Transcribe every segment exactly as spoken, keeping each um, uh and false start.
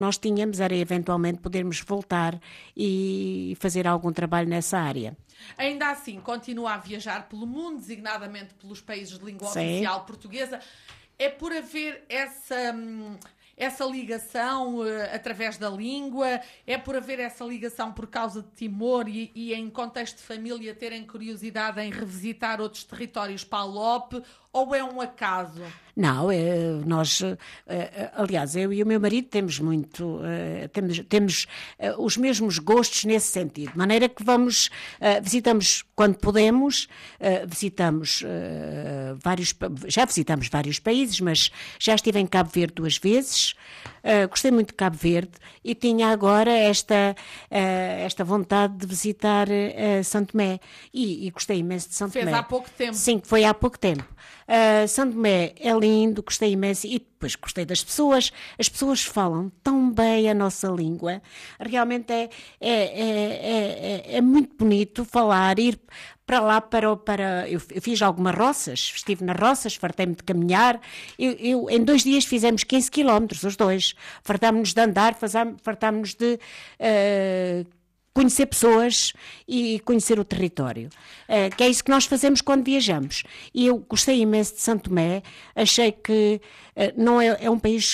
nós tínhamos era eventualmente podermos voltar e fazer algum trabalho nessa área. Ainda assim, continua a viajar pelo mundo, designadamente pelos países de língua Sim. oficial portuguesa. É por haver essa, essa ligação uh, através da língua, é por haver essa ligação por causa de Timor e, e em contexto de família terem curiosidade em revisitar outros territórios para a L O P, ou é um acaso? Não, é, nós, é, aliás, eu e o meu marido temos muito, é, temos, temos é, os mesmos gostos nesse sentido, de maneira que vamos, é, visitamos quando podemos, é, visitamos é, vários, já visitamos vários países, mas já estive em Cabo Verde duas vezes, é, gostei muito de Cabo Verde e tinha agora esta, é, esta vontade de visitar é, São Tomé e, e gostei imenso de São Tomé. Fez há pouco tempo. Sim, foi há pouco tempo. Uh, São Tomé é lindo, gostei imenso e depois gostei das pessoas. As pessoas falam tão bem a nossa língua, realmente é, é, é, é, é muito bonito falar, ir para lá, para, para eu, eu fiz algumas roças, estive nas roças, fartei-me de caminhar, eu, eu, em dois dias fizemos quinze quilómetros, os dois, fartámos-nos de andar, fartámos-nos de... Uh, conhecer pessoas e conhecer o território, uh, que é isso que nós fazemos quando viajamos. E eu gostei imenso de São Tomé, achei que uh, não é, é um país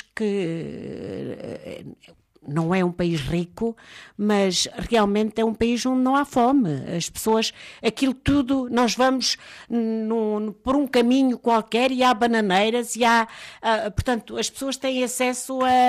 que... Uh, não é um país rico, mas realmente é um país onde não há fome. As pessoas, aquilo tudo, nós vamos no, no, por um caminho qualquer e há bananeiras e há, uh, portanto, as pessoas têm acesso a,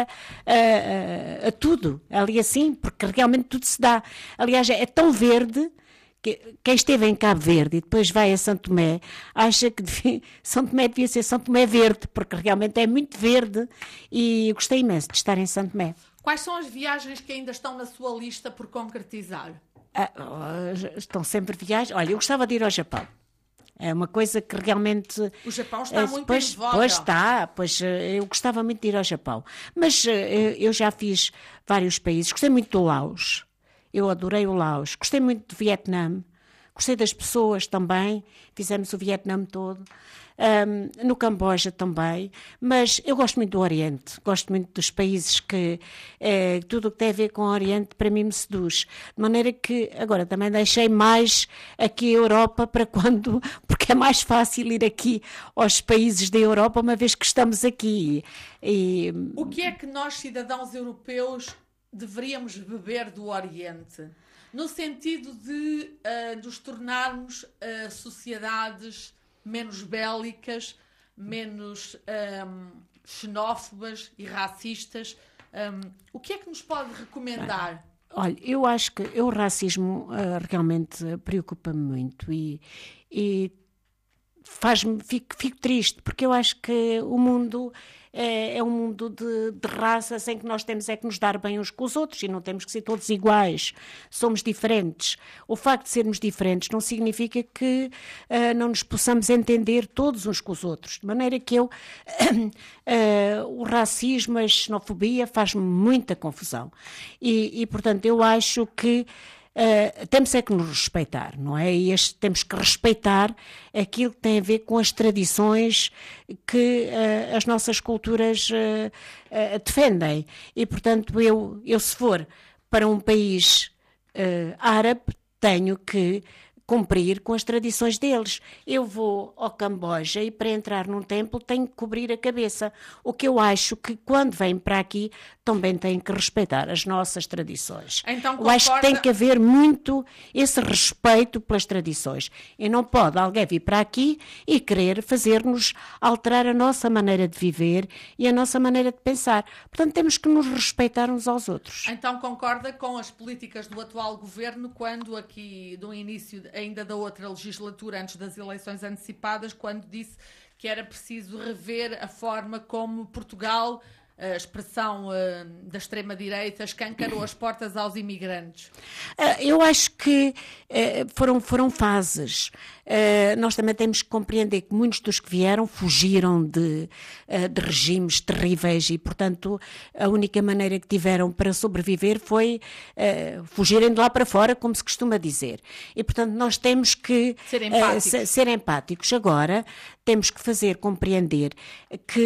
a, a, a tudo, ali assim, porque realmente tudo se dá. Aliás, é tão verde que quem esteve em Cabo Verde e depois vai a São Tomé, acha que devia, São Tomé devia ser São Tomé Verde, porque realmente é muito verde e gostei imenso de estar em São Tomé. Quais são as viagens que ainda estão na sua lista por concretizar? Ah, estão sempre viagens. Olha, eu gostava de ir ao Japão. É uma coisa que realmente... O Japão está é, muito pois, em voga. Pois está, pois eu gostava muito de ir ao Japão. Mas eu já fiz vários países. Gostei muito do Laos. Eu adorei o Laos. Gostei muito do Vietnã. Gostei das pessoas também. Fizemos o Vietnã todo. Um, no Camboja também, mas eu gosto muito do Oriente, gosto muito dos países que eh, tudo o que tem a ver com o Oriente para mim me seduz, de maneira que agora também deixei mais aqui a Europa para quando, porque é mais fácil ir aqui aos países da Europa uma vez que estamos aqui. E... O que é que nós cidadãos europeus deveríamos beber do Oriente? No sentido de uh, nos tornarmos uh, sociedades menos bélicas, menos um, xenófobas e racistas. Um, o que é que nos pode recomendar? Olha, eu acho que o racismo uh, realmente preocupa-me muito e, e faz-me, fico, fico triste, porque eu acho que o mundo é, é um mundo de, de raças em que nós temos é que nos dar bem uns com os outros e não temos que ser todos iguais, somos diferentes. O facto de sermos diferentes não significa que uh, não nos possamos entender todos uns com os outros, de maneira que eu uh, o racismo, a xenofobia faz-me muita confusão e, e portanto eu acho que Uh, temos é que nos respeitar, não é? E este, temos que respeitar aquilo que tem a ver com as tradições que uh, as nossas culturas uh, uh, defendem. E, portanto, eu, eu se for para um país uh, árabe, tenho que cumprir com as tradições deles. Eu vou ao Camboja e para entrar num templo tenho que cobrir a cabeça. O que eu acho que quando vêm para aqui também têm que respeitar as nossas tradições. Então, eu acho que tem que haver muito esse respeito pelas tradições. E não pode alguém vir para aqui e querer fazer-nos alterar a nossa maneira de viver e a nossa maneira de pensar. Portanto, temos que nos respeitar uns aos outros. Então concorda com as políticas do atual governo quando aqui, no início ainda da outra legislatura, antes das eleições antecipadas, quando disse que era preciso rever a forma como Portugal, a expressão uh, da extrema-direita, escancarou as portas aos imigrantes? Uh, eu acho que uh, foram, foram fases. Uh, nós também temos que compreender que muitos dos que vieram fugiram de, uh, de regimes terríveis e, portanto, a única maneira que tiveram para sobreviver foi uh, fugirem de lá para fora, como se costuma dizer. E, portanto, nós temos que ser empáticos. Uh, ser empáticos. Agora, temos que fazer compreender que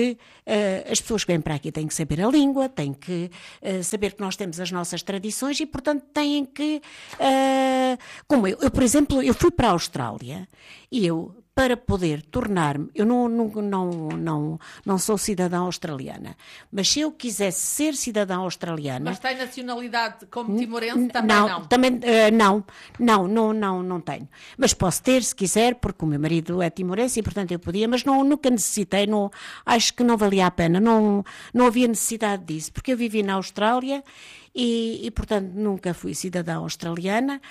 uh, as pessoas que vêm para aqui têm que saber a língua, têm que uh, saber que nós temos as nossas tradições e, portanto, têm que... Uh, como eu, eu, por exemplo, eu fui para a Austrália e eu... para poder tornar-me, eu não, não, não, não, não sou cidadã australiana, mas se eu quisesse ser cidadã australiana... Mas tem nacionalidade como timorense? Também não? Não, também, uh, não, não, não, não, não tenho. Mas posso ter, se quiser, porque o meu marido é timorense e, portanto, eu podia, mas não, nunca necessitei, não, acho que não valia a pena, não, não havia necessidade disso, porque eu vivi na Austrália e, e portanto, nunca fui cidadã australiana,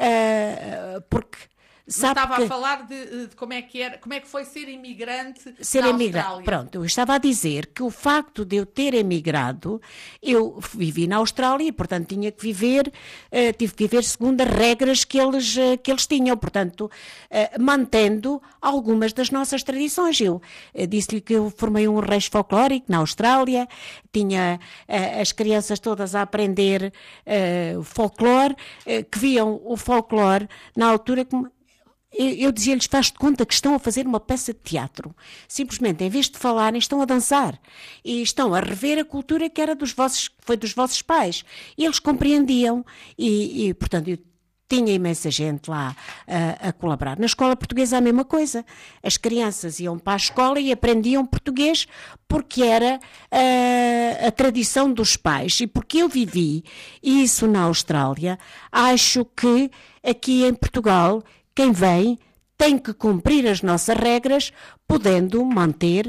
uh, porque... Mas Sabe estava que... a falar de, de como é que era, como é que foi ser imigrante ser na imigrante. Austrália. Pronto, eu estava a dizer que o facto de eu ter emigrado, eu vivi na Austrália e, portanto, tinha que viver, uh, tive que viver segundo as regras que eles, uh, que eles tinham, portanto, uh, mantendo algumas das nossas tradições. Eu uh, disse-lhe que eu formei um rancho folclórico na Austrália, tinha uh, as crianças todas a aprender uh, folclore, uh, que viam o folclore na altura como... Eu dizia-lhes, faz de conta que estão a fazer uma peça de teatro. Simplesmente, em vez de falarem, estão a dançar. E estão a rever a cultura que era dos vossos, foi dos vossos pais. E eles compreendiam. E, e portanto, eu tinha imensa gente lá a, a colaborar. Na escola portuguesa a mesma coisa. As crianças iam para a escola e aprendiam português porque era a, a tradição dos pais. E porque eu vivi isso na Austrália, acho que aqui em Portugal... quem vem tem que cumprir as nossas regras, podendo manter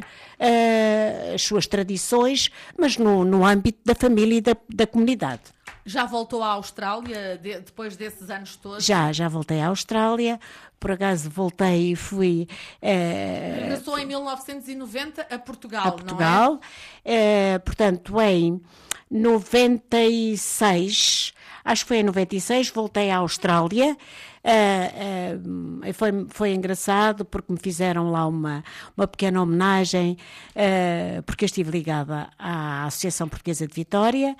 uh, as suas tradições, mas no, no âmbito da família e da, da comunidade. Já voltou à Austrália de, depois desses anos todos? Já, já voltei à Austrália, por acaso voltei e fui... Uh, Regressou em mil novecentos e noventa a Portugal, a Portugal, não é? Uh, portanto, em noventa e seis, acho que foi em noventa e seis, voltei à Austrália. Uh, uh, foi, foi engraçado porque me fizeram lá uma, uma pequena homenagem, uh, porque eu estive ligada à Associação Portuguesa de Vitória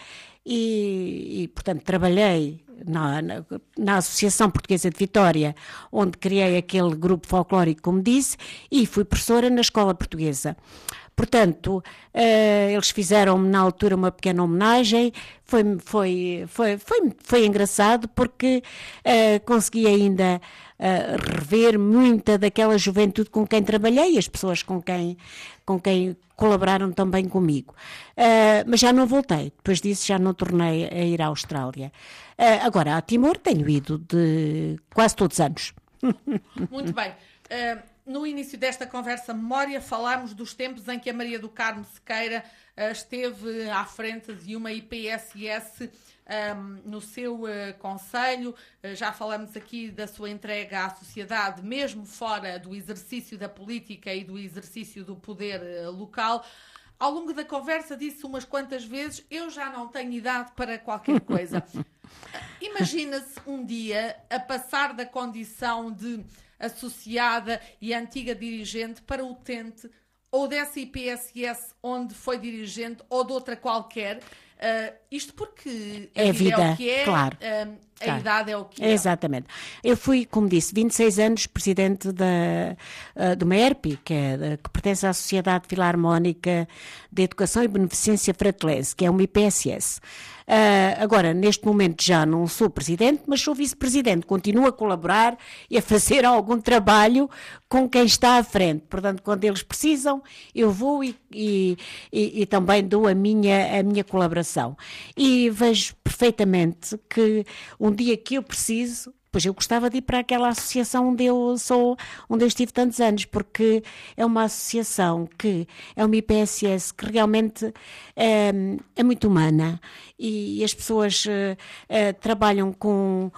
e, e portanto, trabalhei na, na, na Associação Portuguesa de Vitória, onde criei aquele grupo folclórico, como disse, e fui professora na Escola Portuguesa. Portanto, uh, eles fizeram-me na altura uma pequena homenagem, foi, foi, foi, foi, foi engraçado porque uh, consegui ainda uh, rever muita daquela juventude com quem trabalhei, as pessoas com quem, com quem colaboraram também comigo. Uh, mas já não voltei, depois disso já não tornei a ir à Austrália. Uh, agora, a Timor tenho ido de quase todos os anos. Muito bem. Uh... No início desta conversa memória, falámos dos tempos em que a Maria do Carmo Sequeira uh, esteve à frente de uma I P S S um, no seu uh, concelho. Uh, já falamos aqui da sua entrega à sociedade, mesmo fora do exercício da política e do exercício do poder uh, local. Ao longo da conversa disse umas quantas vezes, eu já não tenho idade para qualquer coisa. uh, Imagina-se um dia a passar da condição de associada e antiga dirigente para utente ou dessa I P S S onde foi dirigente ou de outra qualquer. Uh, isto porque a é vida, vida é o que é, claro, uh, a claro. idade é o que é. Exatamente. Eu fui, como disse, vinte e seis anos presidente da, uh, de uma E R P I, que, é, que pertence à Sociedade Filarmónica de Educação e Beneficência Fratelense, que é uma I P S S. Uh, agora, neste momento já não sou presidente, mas sou vice-presidente. Continuo a colaborar e a fazer algum trabalho com quem está à frente. Portanto, quando eles precisam, eu vou e, e, e, e também dou a minha, a minha colaboração. E vejo perfeitamente que um dia que eu preciso, pois eu gostava de ir para aquela associação onde eu sou, onde eu estive tantos anos, porque é uma associação que é uma I P S S que realmente é, é muito humana e as pessoas é, é, trabalham com,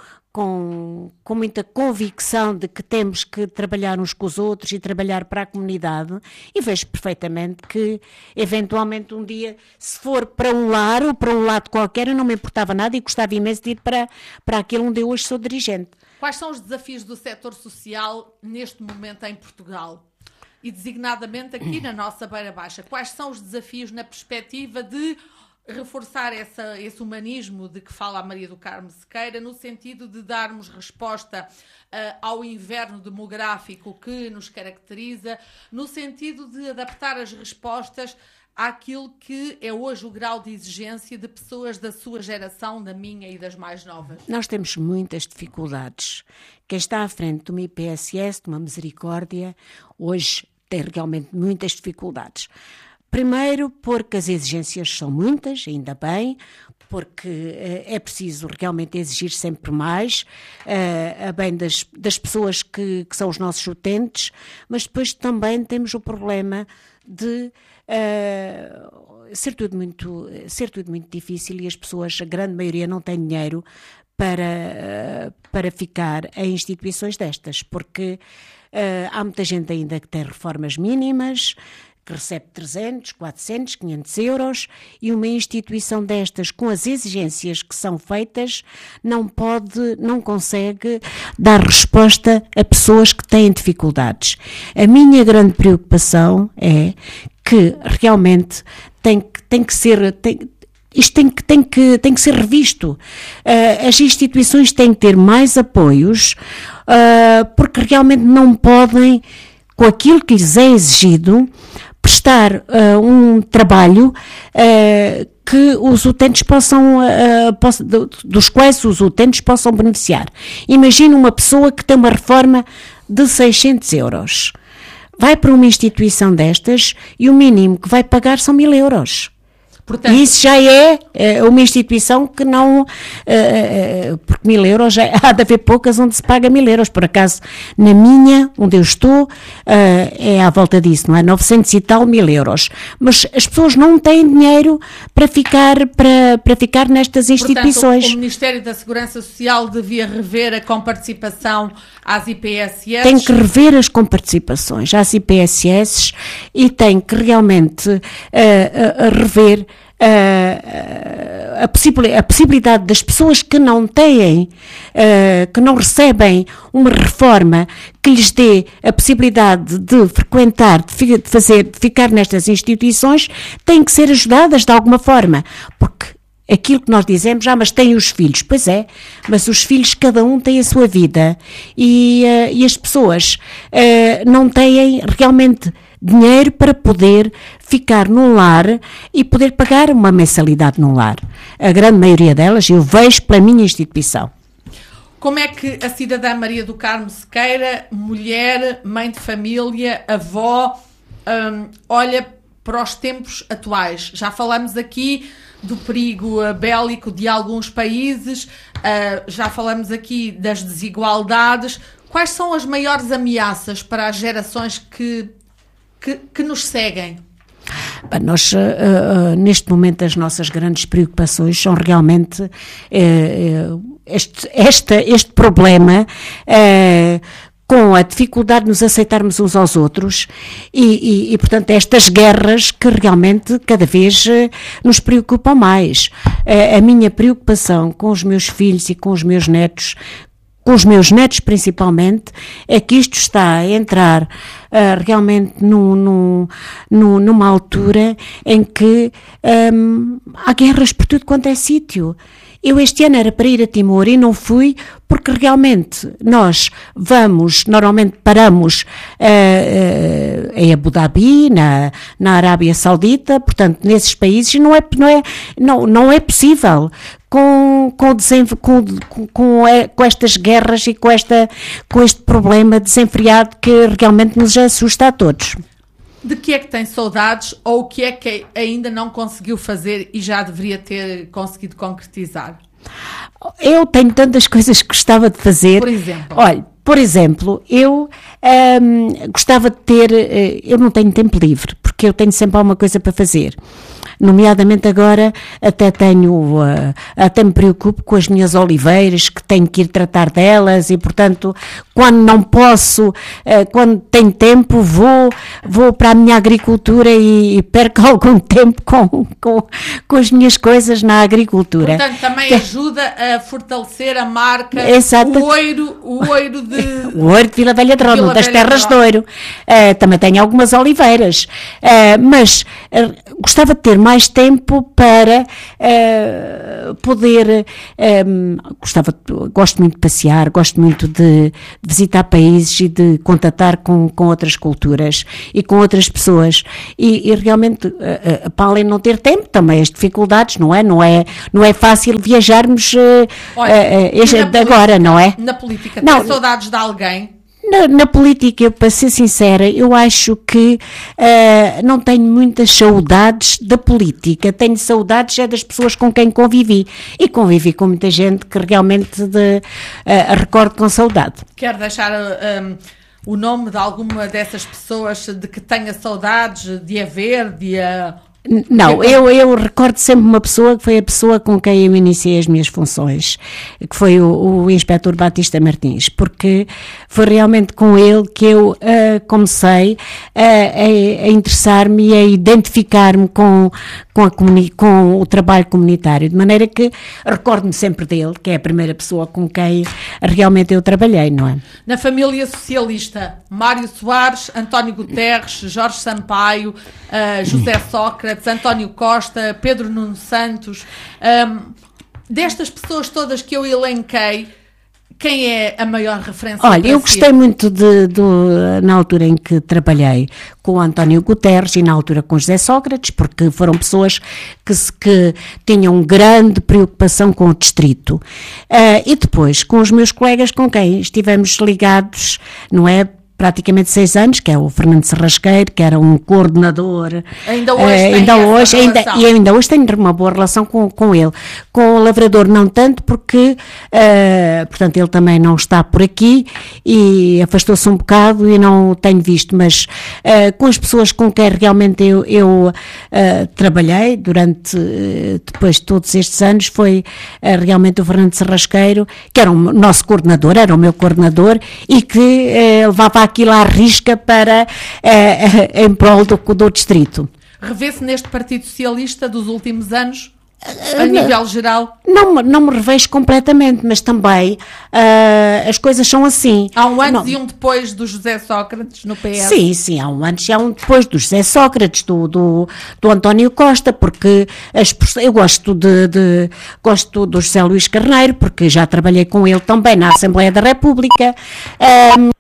com, com muita convicção de que temos que trabalhar uns com os outros e trabalhar para a comunidade, e vejo perfeitamente que eventualmente um dia, se for para um lar ou para um lado qualquer, eu não me importava nada e gostava imenso de ir para, para aquele onde eu hoje sou dirigente. Quais são os desafios do setor social neste momento em Portugal? E designadamente aqui na nossa Beira Baixa. Quais são os desafios na perspectiva de reforçar essa, esse humanismo de que fala a Maria do Carmo Sequeira, no sentido de darmos resposta uh, ao inverno demográfico que nos caracteriza, no sentido de adaptar as respostas àquilo que é hoje o grau de exigência de pessoas da sua geração, da minha e das mais novas? Nós temos muitas dificuldades. Quem está à frente de uma I P S S, de uma misericórdia, hoje tem realmente muitas dificuldades. Primeiro, porque as exigências são muitas, ainda bem, porque uh, é preciso realmente exigir sempre mais, uh, a bem das, das pessoas que, que são os nossos utentes, mas depois também temos o problema de uh, ser, tudo muito, ser tudo muito difícil e as pessoas, a grande maioria, não tem dinheiro para, uh, para ficar em instituições destas, porque uh, há muita gente ainda que tem reformas mínimas, que recebe trezentos, quatrocentos, quinhentos euros, e uma instituição destas, com as exigências que são feitas, não pode, não consegue dar resposta a pessoas que têm dificuldades. A minha grande preocupação é que realmente tem que, tem que ser... Tem, Isto tem que, tem, que, tem que ser revisto. Uh, as instituições têm que ter mais apoios, uh, porque realmente não podem, com aquilo que lhes é exigido, prestar uh, um trabalho uh, que os utentes possam, uh, possam, dos quais os utentes possam beneficiar. Imagina uma pessoa que tem uma reforma de seiscentos euros. Vai para uma instituição destas e o mínimo que vai pagar são mil euros. Portanto, e isso já é, é uma instituição que não, uh, porque mil euros, já, há de haver poucas onde se paga mil euros, por acaso na minha, onde eu estou, uh, é à volta disso, não é? novecentos e tal mil euros, mas as pessoas não têm dinheiro para ficar, para, para ficar nestas instituições. Portanto, o Ministério da Segurança Social devia rever a comparticipação às I P S S? Tem que rever as comparticipações às I P S S e tem que realmente uh, uh, rever Uh, a, possibil- a possibilidade das pessoas que não têm, uh, que não recebem uma reforma que lhes dê a possibilidade de frequentar, de, fi- de fazer, de ficar nestas instituições, têm que ser ajudadas de alguma forma, porque aquilo que nós dizemos, ah, mas têm os filhos, pois é, mas os filhos, cada um tem a sua vida e, uh, e as pessoas uh, não têm realmente dinheiro para poder ficar num lar e poder pagar uma mensalidade num lar. A grande maioria delas eu vejo pela minha instituição. Como é que a cidadã Maria do Carmo Sequeira, mulher, mãe de família, avó, hum, olha para os tempos atuais? Já falamos aqui do perigo uh, bélico de alguns países, uh, já falamos aqui das desigualdades. Quais são as maiores ameaças para as gerações que Que, que nos seguem? Bem, nós, uh, uh, neste momento, as nossas grandes preocupações são realmente uh, uh, este, esta, este problema uh, com a dificuldade de nos aceitarmos uns aos outros e, e, e, portanto, estas guerras que realmente cada vez uh, nos preocupam mais. Uh, a minha preocupação com os meus filhos e com os meus netos, com os meus netos principalmente, é que isto está a entrar uh, realmente no, no, no, numa altura em que um, há guerras por tudo quanto é sítio. Eu este ano era para ir a Timor e não fui porque realmente nós vamos, normalmente paramos uh, uh, em Abu Dhabi, na, na Arábia Saudita, portanto nesses países não é, não é, não, não é possível com, com, com, com, com estas guerras e com, esta, com este problema desenfreado que realmente nos assusta a todos. De que é que tem saudades ou o que é que ainda não conseguiu fazer e já deveria ter conseguido concretizar? Eu tenho tantas coisas que gostava de fazer. Por exemplo? Olha, por exemplo, eu hum, gostava de ter... Eu não tenho tempo livre, porque eu tenho sempre alguma coisa para fazer. Nomeadamente agora até tenho, uh, até me preocupo com as minhas oliveiras, que tenho que ir tratar delas e, portanto, quando não posso, uh, quando tenho tempo, vou, vou para a minha agricultura e, e perco algum tempo com, com, com as minhas coisas na agricultura. Portanto, também ajuda a fortalecer a marca, Exato. o oiro, o oiro de... O oiro de Vila Velha de Ródão, das terras de ouro. Uh, também tenho algumas oliveiras, uh, mas uh, gostava de ter mais tempo para uh, poder, um, gostava, gosto muito de passear, gosto muito de, de visitar países e de contatar com, com outras culturas e com outras pessoas, e, e realmente, uh, uh, para além de não ter tempo, também as dificuldades, não é? Não é, não é fácil viajarmos uh, Olha, uh, uh, agora, política, não é? Na política, não, tem saudades de alguém? Na, na política, para ser sincera, eu acho que uh, não tenho muitas saudades da política. Tenho saudades é das pessoas com quem convivi. E convivi com muita gente que realmente de, uh, recordo com saudade. Quero deixar um, o nome de alguma dessas pessoas de que tenha saudades de haver, de... Uh... Não, eu, eu recordo sempre uma pessoa que foi a pessoa com quem eu iniciei as minhas funções, que foi o, o inspetor Batista Martins, porque foi realmente com ele que eu uh, comecei uh, a, a interessar-me e a identificar-me com, com, a comuni- com o trabalho comunitário, de maneira que recordo-me sempre dele, que é a primeira pessoa com quem realmente eu trabalhei, não é? Na família socialista, Mário Soares, António Guterres, Jorge Sampaio, uh, José Sócrates, António Costa, Pedro Nuno Santos, um, destas pessoas todas que eu elenquei, quem é a maior referência? Olha, para eu si? gostei muito de, de, na altura em que trabalhei com o António Guterres e na altura com José Sócrates, porque foram pessoas que, se, que tinham grande preocupação com o distrito. Uh, e depois, com os meus colegas com quem estivemos ligados, não é? Praticamente seis anos, que é o Fernando Serrasqueiro, que era um coordenador. Ainda hoje, uh, ainda hoje ainda, E ainda hoje tenho uma boa relação com, com ele. Com o Lavrador não tanto, porque, uh, portanto, ele também não está por aqui e afastou-se um bocado e não o tenho visto, mas uh, com as pessoas com quem realmente eu, eu uh, trabalhei durante, uh, depois de todos estes anos, foi uh, realmente o Fernando Serrasqueiro, que era o nosso coordenador, era o meu coordenador, e que uh, levava aquilo à risca para, eh, em prol do, do distrito. Revê-se neste Partido Socialista dos últimos anos, a nível geral? Não, não me revejo completamente, mas também uh, as coisas são assim. Há um antes não. e um depois do José Sócrates no P S? Sim, sim, há um antes e há um depois do José Sócrates, do, do, do António Costa, porque as, eu gosto, de, de, gosto do José Luís Carneiro, porque já trabalhei com ele também na Assembleia da República. Um,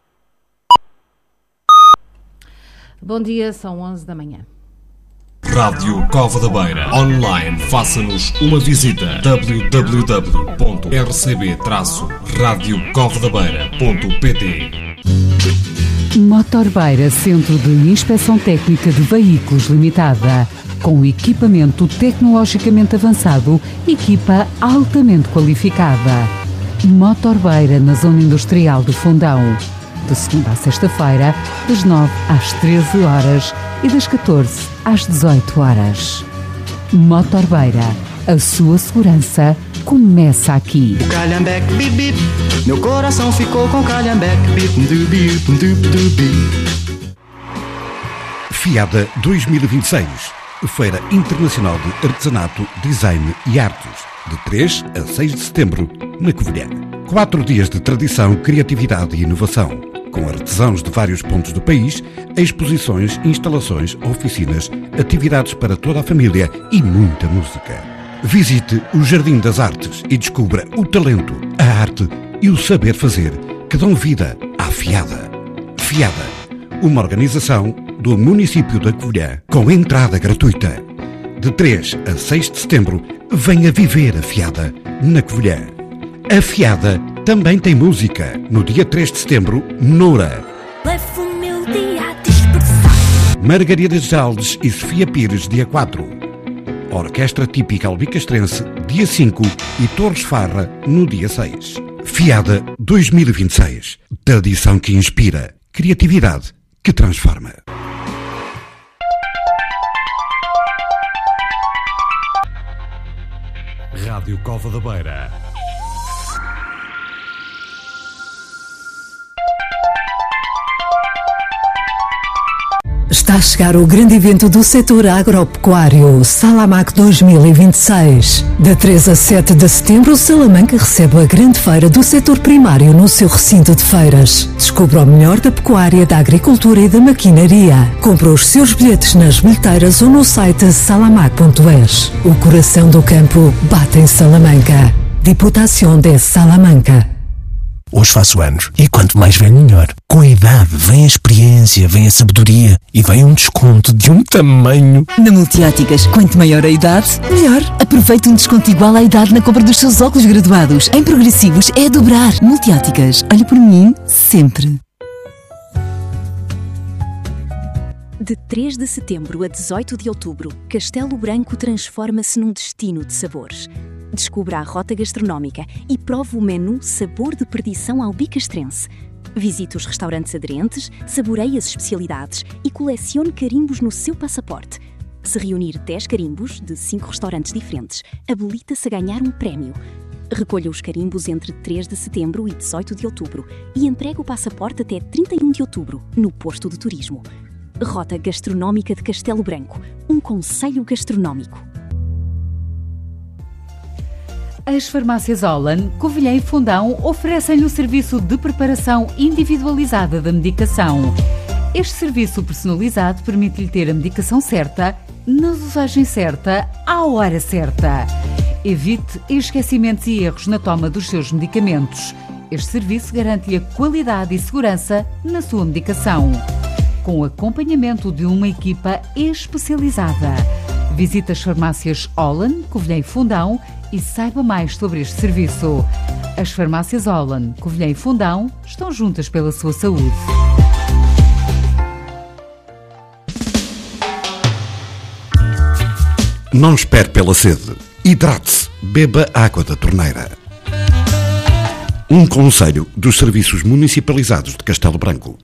Bom dia, são onze da manhã. Rádio Cova da Beira. Online. Faça-nos uma visita. w w w ponto r c b traço rádio cova da beira ponto p t. Motor Beira, Centro de Inspeção Técnica de Veículos Limitada. Com equipamento tecnologicamente avançado, equipa altamente qualificada. Motor Beira, na Zona Industrial de Fundão. De segunda a sexta-feira, das nove às treze horas e das catorze às dezoito horas. Motor Beira, a sua segurança começa aqui. O Calhambeque, bip, bip, meu coração ficou com Calhambeque, bip, dup, dup, dup, dup. FIADA dois mil e vinte e seis, Feira Internacional de Artesanato, Design e Artes, de três a seis de setembro, na Covilhã. Quatro dias de tradição, criatividade e inovação. Com artesãos de vários pontos do país, exposições, instalações, oficinas, atividades para toda a família e muita música. Visite o Jardim das Artes e descubra o talento, a arte e o saber fazer que dão vida à FIADA. FIADA, uma organização do município da Covilhã com entrada gratuita. De três a seis de setembro, venha viver a FIADA na Covilhã. A FIADA também tem música. No dia três de setembro, Noura. Levo o meu dia a dispersar. Margarida de Alves e Sofia Pires, dia quatro. Orquestra Típica Albicastrense, dia cinco. E Torres Farra, no dia seis. FIADA dois mil e vinte e seis. Tradição que inspira. Criatividade que transforma. Rádio Cova da Beira. Está a chegar o grande evento do setor agropecuário, Salamac dois mil e vinte e seis. Da três a sete de setembro, Salamanca recebe a grande feira do setor primário no seu recinto de feiras. Descubra o melhor da pecuária, da agricultura e da maquinaria. Compre os seus bilhetes nas bilheteiras ou no site salamac ponto es. O coração do campo bate em Salamanca. Diputação de Salamanca. Hoje faço anos e quanto mais velho melhor. Com a idade vem a experiência, vem a sabedoria e vem um desconto de um tamanho. Na Multióticas, quanto maior a idade, melhor. Aproveite um desconto igual à idade na compra dos seus óculos graduados. Em progressivos é a dobrar. Multióticas, olha por mim, sempre. De três de setembro a dezoito de outubro, Castelo Branco transforma-se num destino de sabores. Descubra a rota gastronómica e prove o menu Sabor de Perdição ao Bicastrense. Visite os restaurantes aderentes, saboreie as especialidades e colecione carimbos no seu passaporte. Se reunir dez carimbos de cinco restaurantes diferentes, habilita-se a ganhar um prémio. Recolha os carimbos entre três de setembro e dezoito de outubro e entregue o passaporte até trinta e um de outubro, no posto de turismo. Rota Gastronómica de Castelo Branco, um conselho gastronómico. As farmácias Holland, Covilhã e Fundão oferecem-lhe o serviço de preparação individualizada da medicação. Este serviço personalizado permite-lhe ter a medicação certa, na dosagem certa, à hora certa. Evite esquecimentos e erros na toma dos seus medicamentos. Este serviço garante-lhe a qualidade e segurança na sua medicação, com o acompanhamento de uma equipa especializada. Visite as farmácias Holland, Covilhã e Fundão e saiba mais sobre este serviço. As farmácias Holland, Covilhã e Fundão estão juntas pela sua saúde. Não espere pela sede. Hidrate-se. Beba água da torneira. Um conselho dos serviços municipalizados de Castelo Branco.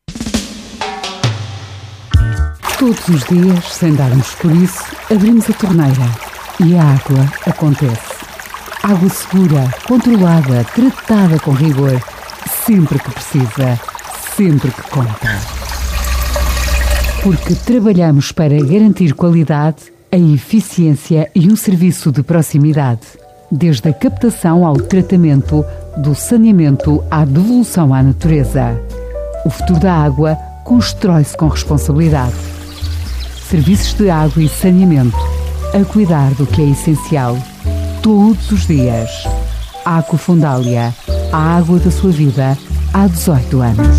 Todos os dias, sem darmos por isso, abrimos a torneira e a água acontece. Água segura, controlada, tratada com rigor, sempre que precisa, sempre que conta. Porque trabalhamos para garantir qualidade, a eficiência e um serviço de proximidade. Desde a captação ao tratamento, do saneamento à devolução à natureza. O futuro da água constrói-se com responsabilidade. Serviços de água e saneamento, a cuidar do que é essencial, todos os dias. Água Fundália, a água da sua vida, há dezoito anos.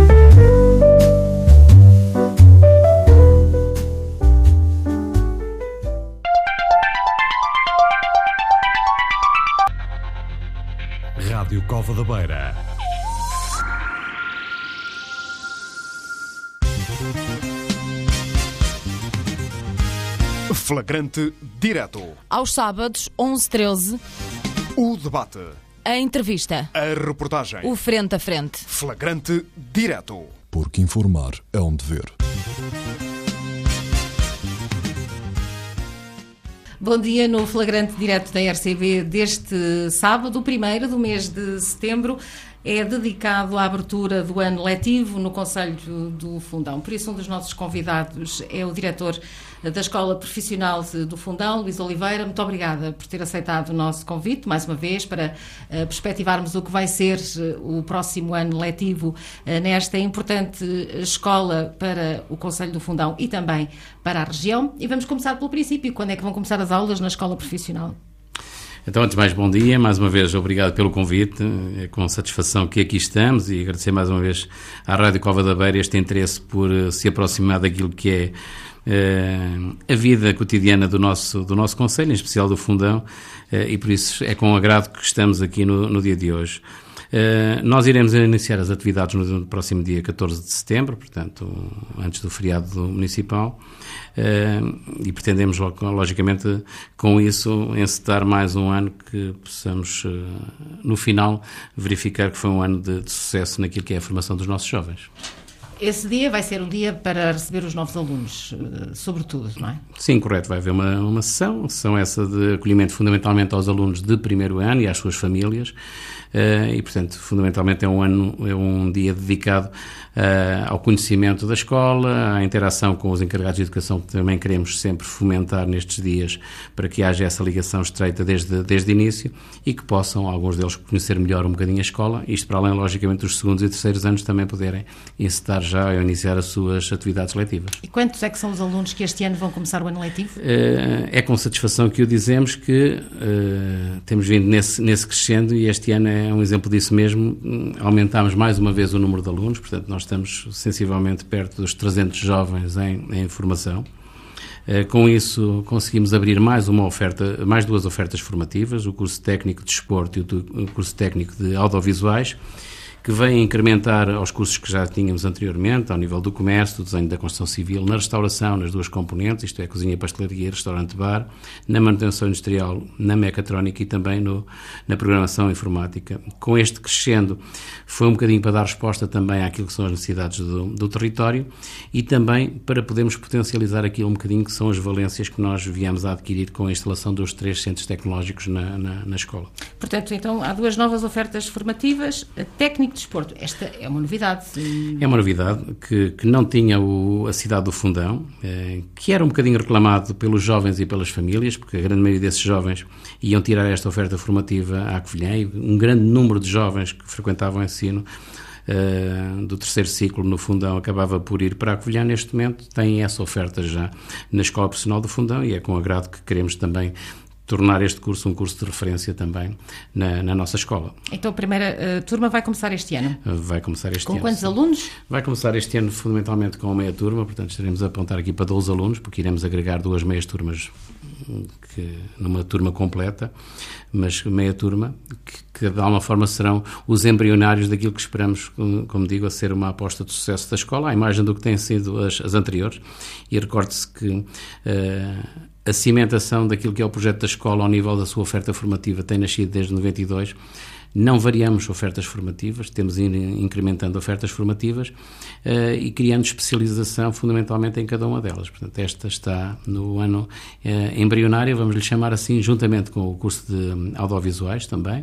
Rádio Cova da Beira. Flagrante Direto. Aos sábados, onze e treze. O debate. A entrevista. A reportagem. O frente a frente. Flagrante Direto. Porque informar é um dever. Bom dia no Flagrante Direto da R C B deste sábado, o primeiro do mês de setembro. É dedicado à abertura do ano letivo no Conselho do Fundão. Por isso, um dos nossos convidados é o diretor da Escola Profissional do Fundão, Luís Oliveira. Muito obrigada por ter aceitado o nosso convite, mais uma vez, para uh, perspectivarmos o que vai ser uh, o próximo ano letivo uh, nesta importante escola para o Conselho do Fundão e também para a região. E vamos começar pelo princípio. Quando é que vão começar as aulas na Escola Profissional? Então, antes de mais, bom dia. Mais uma vez, obrigado pelo convite. É com satisfação que aqui estamos e agradecer mais uma vez à Rádio Cova da Beira este interesse por uh, se aproximar daquilo que é uh, a vida cotidiana do nosso, do nosso Conselho, em especial do Fundão, uh, e por isso é com agrado que estamos aqui no, no dia de hoje. Uh, nós iremos iniciar as atividades no próximo dia catorze de setembro, portanto, antes do feriado municipal, uh, e pretendemos, logicamente, com isso, encetar mais um ano que possamos, uh, no final, verificar que foi um ano de, de sucesso naquilo que é a formação dos nossos jovens. Esse dia vai ser um dia para receber os novos alunos, sobretudo, não é? Sim, correto. Vai haver uma, uma sessão, sessão essa de acolhimento fundamentalmente aos alunos de primeiro ano e às suas famílias. Uh, e, portanto, fundamentalmente é um ano, é um dia dedicado uh, ao conhecimento da escola, à interação com os encarregados de educação, que também queremos sempre fomentar nestes dias para que haja essa ligação estreita desde, desde o início e que possam, alguns deles, conhecer melhor um bocadinho a escola, isto para além, logicamente, dos segundos e terceiros anos também poderem encetar já ou iniciar as suas atividades letivas. E quantos é que são os alunos que este ano vão começar o ano letivo? Uh, é com satisfação que o dizemos que uh, temos vindo nesse, nesse crescendo e este ano é um exemplo disso mesmo. Aumentámos mais uma vez o número de alunos, portanto nós estamos sensivelmente perto dos trezentos jovens em, em formação. Uh, com isso conseguimos abrir mais uma oferta, mais duas ofertas formativas, o curso técnico de desporto e o curso técnico de audiovisuais, que vem incrementar aos cursos que já tínhamos anteriormente, ao nível do comércio, do desenho da construção civil, na restauração, nas duas componentes, isto é, cozinha, pastelaria, restaurante-bar, na manutenção industrial, na mecatrónica e também no, na programação informática. Com este crescendo, foi um bocadinho para dar resposta também àquilo que são as necessidades do, do território e também para podermos potencializar aquilo um bocadinho que são as valências que nós viemos a adquirir com a instalação dos três centros tecnológicos na, na, na escola. Portanto, então, há duas novas ofertas formativas, a técnica de desporto. Esta é uma novidade. É uma novidade que, que não tinha o, a cidade do Fundão, eh, que era um bocadinho reclamado pelos jovens e pelas famílias, porque a grande maioria desses jovens iam tirar esta oferta formativa à Covilhã e um grande número de jovens que frequentavam o ensino Uh, do terceiro ciclo no Fundão acabava por ir para a Covilhã. Neste momento tem essa oferta já na Escola Profissional do Fundão e é com agrado que queremos também tornar este curso um curso de referência também na, na nossa escola. Então a primeira uh, turma vai começar este ano? Vai começar este com ano. Com quantos sim. alunos? Vai começar este ano fundamentalmente com a meia turma, portanto estaremos a apontar aqui para doze alunos, porque iremos agregar duas meias turmas que, numa turma completa, mas meia turma, que, que de alguma forma serão os embrionários daquilo que esperamos, como digo, a ser uma aposta de sucesso da escola, à imagem do que têm sido as, as anteriores. E recorde-se que uh, a cimentação daquilo que é o projeto da escola ao nível da sua oferta formativa tem nascido desde noventa e dois. Não variamos ofertas formativas, temos ido incrementando ofertas formativas uh, e criando especialização fundamentalmente em cada uma delas. Portanto, esta está no ano uh, embrionário, vamos lhe chamar assim, juntamente com o curso de audiovisuais também, uh,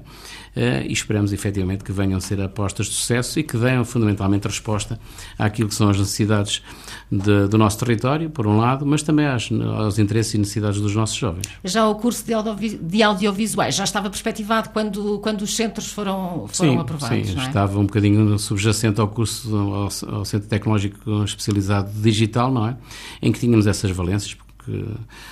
e esperamos efetivamente que venham a ser apostas de sucesso e que deem fundamentalmente resposta àquilo que são as necessidades de, do nosso território, por um lado, mas também às, aos interesses e necessidades dos nossos jovens. Já o curso de, audiovi- de audiovisuais já estava perspectivado quando, quando os centros foram, foram sim, aprovados, sim, não é? Estava um bocadinho subjacente ao curso, ao, ao Centro Tecnológico Especializado Digital, não é? Em que tínhamos essas valências, porque uh,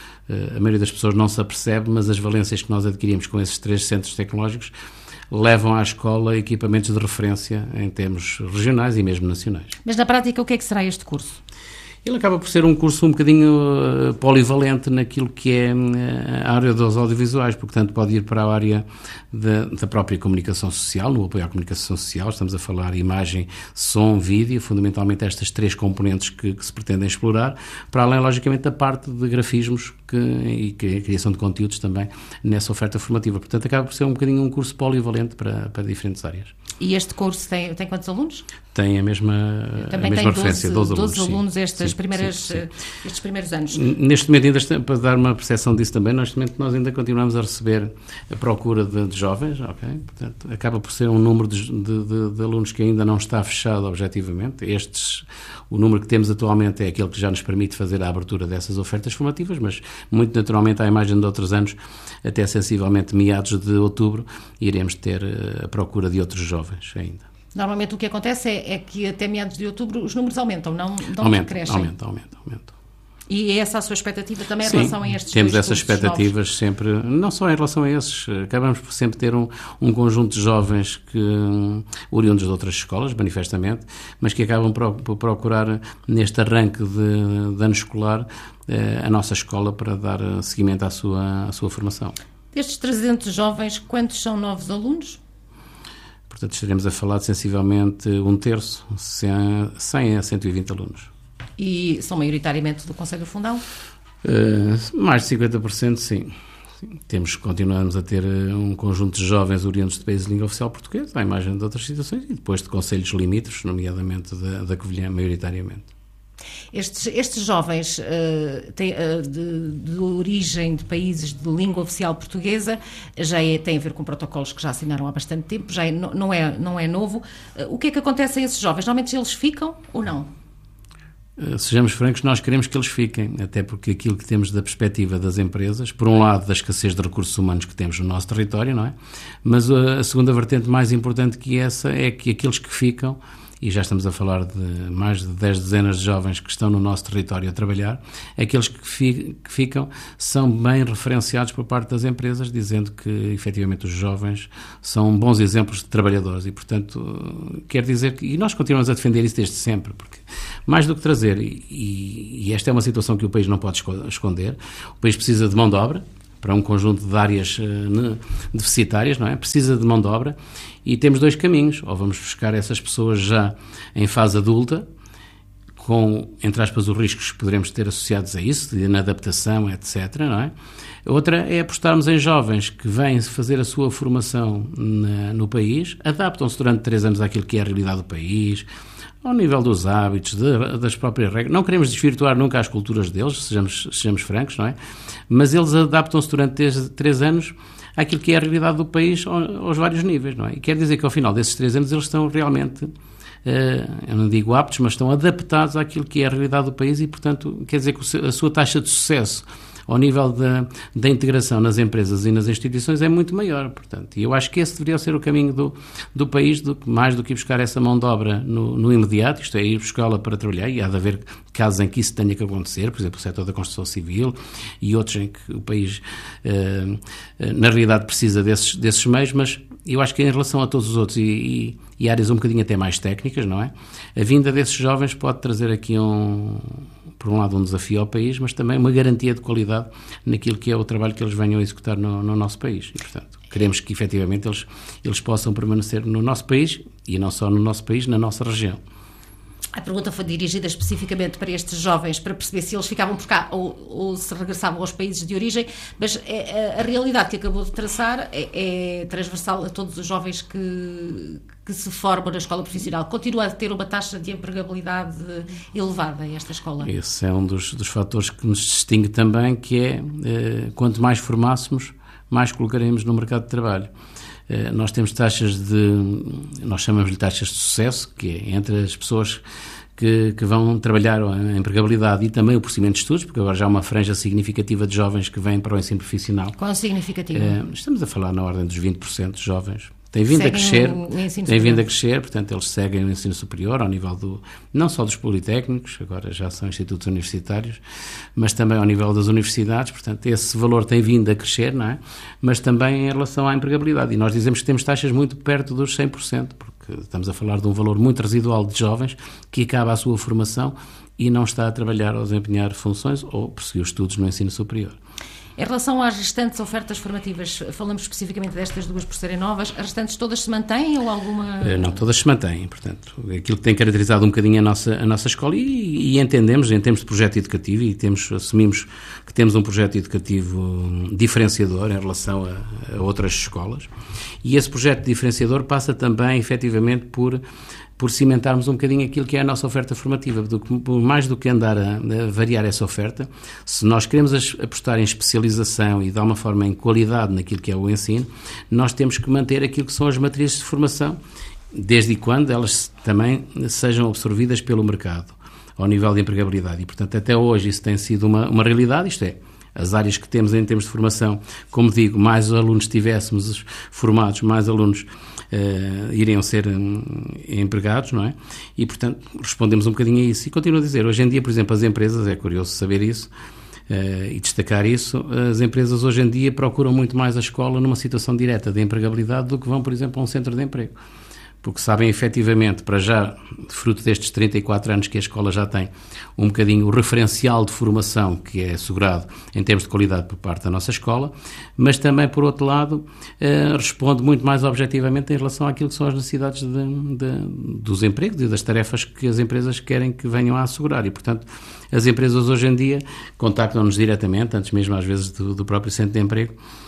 a maioria das pessoas não se apercebe, mas as valências que nós adquirimos com esses três centros tecnológicos levam à escola equipamentos de referência em termos regionais e mesmo nacionais. Mas na prática, o que é que será este curso? Ele acaba por ser um curso um bocadinho uh, polivalente naquilo que é uh, a área dos audiovisuais, porque tanto pode ir para a área da, da própria comunicação social, no apoio à comunicação social, estamos a falar imagem, som, vídeo, fundamentalmente estas três componentes que, que se pretendem explorar, para além, logicamente, da parte de grafismos que, e que, a criação de conteúdos também nessa oferta formativa. Portanto, acaba por ser um bocadinho um curso polivalente para, para diferentes áreas. E este curso tem, tem quantos alunos? Tem a mesma, Também a mesma tem referência, doze alunos. doze alunos estes, sim, primeiras, sim, sim. estes primeiros anos. Neste momento, ainda está, para dar uma percepção disso também, neste momento nós ainda continuamos a receber a procura de, de jovens, ok? Portanto, acaba por ser um número de, de, de, de alunos que ainda não está fechado objetivamente. Estes, o número que temos atualmente é aquele que já nos permite fazer a abertura dessas ofertas formativas, mas muito naturalmente, à imagem de outros anos, até sensivelmente meados de outubro, iremos ter a procura de outros jovens ainda. Normalmente o que acontece é, é que até meados de outubro os números aumentam, não, não aumenta, crescem. Aumenta, aumenta, aumenta. E é essa a sua expectativa também em Sim, relação a estes temos dois essas cursos expectativas novos? sempre, não só em relação a esses, acabamos por sempre ter um, um conjunto de jovens que um, oriundos de outras escolas, manifestamente, mas que acabam por, por procurar neste arranque de, de ano escolar eh, a nossa escola para dar seguimento à sua, à sua formação. Destes trezentos jovens, quantos são novos alunos? Portanto, estaremos a falar de sensivelmente um terço, cem a cento e vinte alunos. E são maioritariamente do Conselho do Fundão? Uh, mais de cinquenta por cento, sim. sim. Temos, continuamos a ter um conjunto de jovens oriundos de países de língua oficial portuguesa, à imagem de outras situações, e depois de conselhos limítrofes, nomeadamente da, da Covilhã, maioritariamente. Estes, estes jovens uh, têm, uh, de, de origem de países de língua oficial portuguesa já é, têm a ver com protocolos que já assinaram há bastante tempo, já é, não, é, não é novo. Uh, o que é que acontece a esses jovens? Normalmente eles ficam ou não? Uh, sejamos francos, nós queremos que eles fiquem, até porque aquilo que temos da perspectiva das empresas, por um lado da escassez de recursos humanos que temos no nosso território, não é? Mas uh, a segunda vertente mais importante que essa é que aqueles que ficam, e já estamos a falar de mais de dez dezenas de jovens que estão no nosso território a trabalhar, aqueles que, fi, que ficam são bem referenciados por parte das empresas, dizendo que, efetivamente, os jovens são bons exemplos de trabalhadores e, portanto, quer dizer que... E nós continuamos a defender isso desde sempre, porque mais do que trazer, e, e esta é uma situação que o país não pode esconder, o país precisa de mão de obra, para um conjunto de áreas uh, deficitárias, não é? Precisa de mão de obra e temos dois caminhos. Ou vamos buscar essas pessoas já em fase adulta, com, entre aspas, os riscos que poderemos ter associados a isso, de inadaptação, etcétera, não é? Outra é apostarmos em jovens que vêm fazer a sua formação na, no país, adaptam-se durante três anos àquilo que é a realidade do país, ao nível dos hábitos, de, das próprias regras. Não queremos desvirtuar nunca as culturas deles, sejamos, sejamos francos, não é? Mas eles adaptam-se durante três, três anos àquilo que é a realidade do país aos vários níveis, não é? E quer dizer que ao final desses três anos eles estão realmente, uh, eu não digo aptos, mas estão adaptados àquilo que é a realidade do país e, portanto, quer dizer que a sua taxa de sucesso ao nível da, da integração nas empresas e nas instituições é muito maior, portanto, e eu acho que esse deveria ser o caminho do, do país, do, mais do que ir buscar essa mão de obra no, no imediato, isto é, ir buscá-la para trabalhar, e há de haver casos em que isso tenha que acontecer, por exemplo, o setor da construção civil e outros em que o país, eh, na realidade, precisa desses, desses meios, mas eu acho que em relação a todos os outros e, e, e áreas um bocadinho até mais técnicas, não é? A vinda desses jovens pode trazer aqui um... por um lado um desafio ao país, mas também uma garantia de qualidade naquilo que é o trabalho que eles venham a executar no, no nosso país. E, portanto, queremos que efetivamente eles, eles possam permanecer no nosso país, e não só no nosso país, na nossa região. A pergunta foi dirigida especificamente para estes jovens, para perceber se eles ficavam por cá ou, ou se regressavam aos países de origem, mas é, a realidade que acabou de traçar é, é transversal a todos os jovens que, que se formam na escola profissional. Continua a ter uma taxa de empregabilidade elevada esta escola. Esse é um dos, dos fatores que nos distingue também, que é, eh, quanto mais formássemos, mais colocaremos no mercado de trabalho. Uh, nós temos taxas de, nós chamamos-lhe taxas de sucesso, que é entre as pessoas que, que vão trabalhar a empregabilidade e também o procedimento de estudos, porque agora já há uma franja significativa de jovens que vêm para o ensino profissional. Qual é significativa? Uh, estamos a falar na ordem dos vinte por cento de jovens. Tem vindo seguem a crescer, tem vindo a crescer, portanto eles seguem o ensino superior ao nível do, não só dos politécnicos, agora já são institutos universitários, mas também ao nível das universidades, portanto esse valor tem vindo a crescer, não é? Mas também em relação à empregabilidade, e nós dizemos que temos taxas muito perto dos cem por cento, porque estamos a falar de um valor muito residual de jovens que acaba a sua formação e não está a trabalhar ou a desempenhar funções ou prosseguir os estudos no ensino superior. Em relação às restantes ofertas formativas, falamos especificamente destas duas por serem novas, as restantes todas se mantêm ou alguma... Não, todas se mantêm, portanto, aquilo que tem caracterizado um bocadinho a nossa, a nossa escola e, e entendemos, em termos de projeto educativo, e temos, assumimos que temos um projeto educativo diferenciador em relação a, a outras escolas, e esse projeto diferenciador passa também, efetivamente, por... por cimentarmos um bocadinho aquilo que é a nossa oferta formativa, por mais do que andar a, a variar essa oferta, se nós queremos apostar em especialização e de alguma forma em qualidade naquilo que é o ensino, nós temos que manter aquilo que são as matrizes de formação, desde quando elas também sejam absorvidas pelo mercado, ao nível de empregabilidade. E, portanto, até hoje isso tem sido uma, uma realidade, isto é, as áreas que temos em termos de formação, como digo, mais alunos tivéssemos formados, mais alunos Uh, iriam ser um, empregados, não é? E, portanto, respondemos um bocadinho a isso. E continuo a dizer, hoje em dia, por exemplo, as empresas, é curioso saber isso uh, e destacar isso, as empresas hoje em dia procuram muito mais a escola numa situação direta de empregabilidade do que vão, por exemplo, a um centro de emprego. Porque sabem efetivamente, para já, fruto destes trinta e quatro anos que a escola já tem, um bocadinho o referencial de formação que é assegurado em termos de qualidade por parte da nossa escola, mas também, por outro lado, eh, responde muito mais objetivamente em relação àquilo que são as necessidades de, de, dos empregos e das tarefas que as empresas querem que venham a assegurar. E, portanto, as empresas hoje em dia contactam-nos diretamente, antes mesmo às vezes do, do próprio centro de emprego,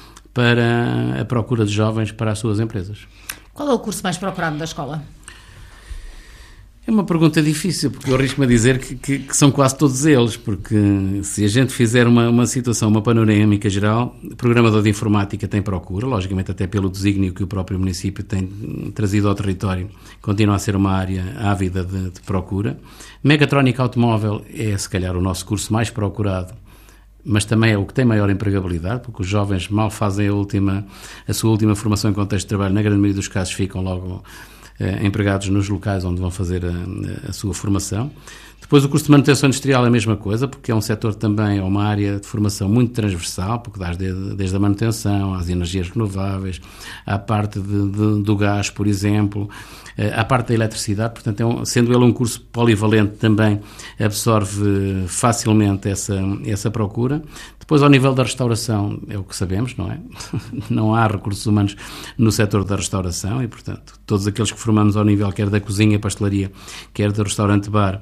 para a procura de jovens para as suas empresas. Qual é o curso mais procurado da escola? É uma pergunta difícil, porque eu arrisco-me a dizer que, que, que são quase todos eles, porque se a gente fizer uma, uma situação, uma panorâmica geral, o programador de informática tem procura, logicamente até pelo desígnio que o próprio município tem trazido ao território, continua a ser uma área ávida de, de procura. Megatrónica automóvel é, se calhar, o nosso curso mais procurado, mas também é o que tem maior empregabilidade, porque os jovens mal fazem a, última, a sua última formação em contexto de trabalho, na grande maioria dos casos ficam logo eh, empregados nos locais onde vão fazer a, a sua formação. Depois o curso de manutenção industrial é a mesma coisa, porque é um setor também, é uma área de formação muito transversal, porque dá desde, desde a manutenção, às energias renováveis, à parte de, de, do gás, por exemplo, à parte da eletricidade, portanto, é um, sendo ele um curso polivalente, também absorve facilmente essa, essa procura. Depois, ao nível da restauração, é o que sabemos, não é? Não há recursos humanos no setor da restauração e, portanto, todos aqueles que formamos ao nível quer da cozinha, pastelaria, quer do restaurante-bar,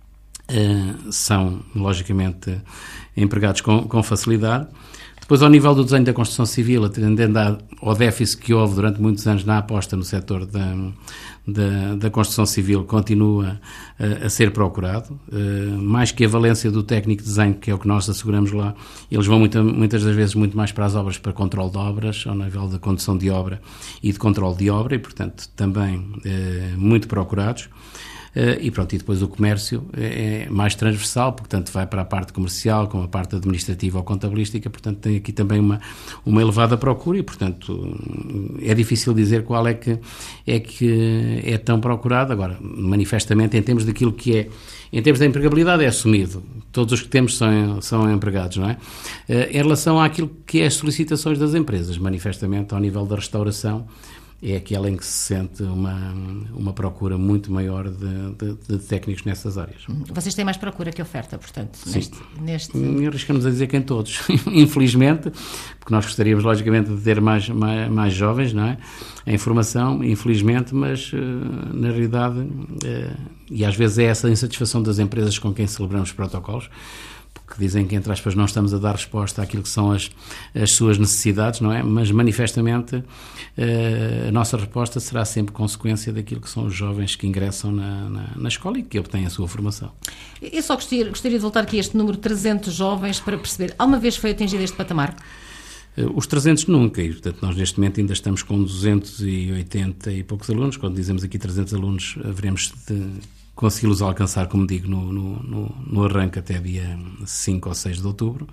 Uh, são, logicamente, empregados com, com facilidade. Depois, ao nível do desenho da construção civil, atendendo ao déficit que houve durante muitos anos na aposta no setor da, da, da construção civil, continua uh, a ser procurado. Uh, mais que a valência do técnico de desenho, que é o que nós asseguramos lá, eles vão muita, muitas das vezes muito mais para as obras, para controle de obras, ao nível da condução de obra e de controle de obra, e, portanto, também uh, muito procurados. Uh, e pronto, e depois o comércio é, é mais transversal, portanto vai para a parte comercial, como a parte administrativa ou contabilística, portanto tem aqui também uma, uma elevada procura e, portanto, é difícil dizer qual é que é, que é tão procurado. Agora, manifestamente, em termos daquilo que é, em termos da empregabilidade, é assumido. Todos os que temos são, são empregados, não é? Uh, em relação àquilo que é as solicitações das empresas, manifestamente, ao nível da restauração, é aquela em que se sente uma, uma procura muito maior de, de, de técnicos nessas áreas. Vocês têm mais procura que oferta, portanto, Sim. neste... neste... Arriscamos a dizer que em todos, infelizmente, porque nós gostaríamos, logicamente, de ter mais, mais, mais jovens, não é? Em formação, infelizmente, mas, na realidade, e às vezes é essa a insatisfação das empresas com quem celebramos os protocolos, que dizem que, entre aspas, não estamos a dar resposta àquilo que são as, as suas necessidades, não é? Mas, manifestamente, eh, a nossa resposta será sempre consequência daquilo que são os jovens que ingressam na, na, na escola e que obtêm a sua formação. Eu só gostaria, gostaria de voltar aqui a este número de trezentos jovens para perceber, alguma vez foi atingido este patamar? Os trezentos nunca, e portanto nós neste momento ainda estamos com duzentos e oitenta e poucos alunos. Quando dizemos aqui trezentos alunos, haveremos de consegui-los alcançar, como digo, no, no, no, no arranque até dia cinco ou seis de outubro.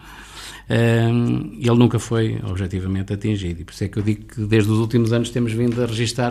Um, ele nunca foi objetivamente atingido, e por isso é que eu digo que desde os últimos anos temos vindo a registrar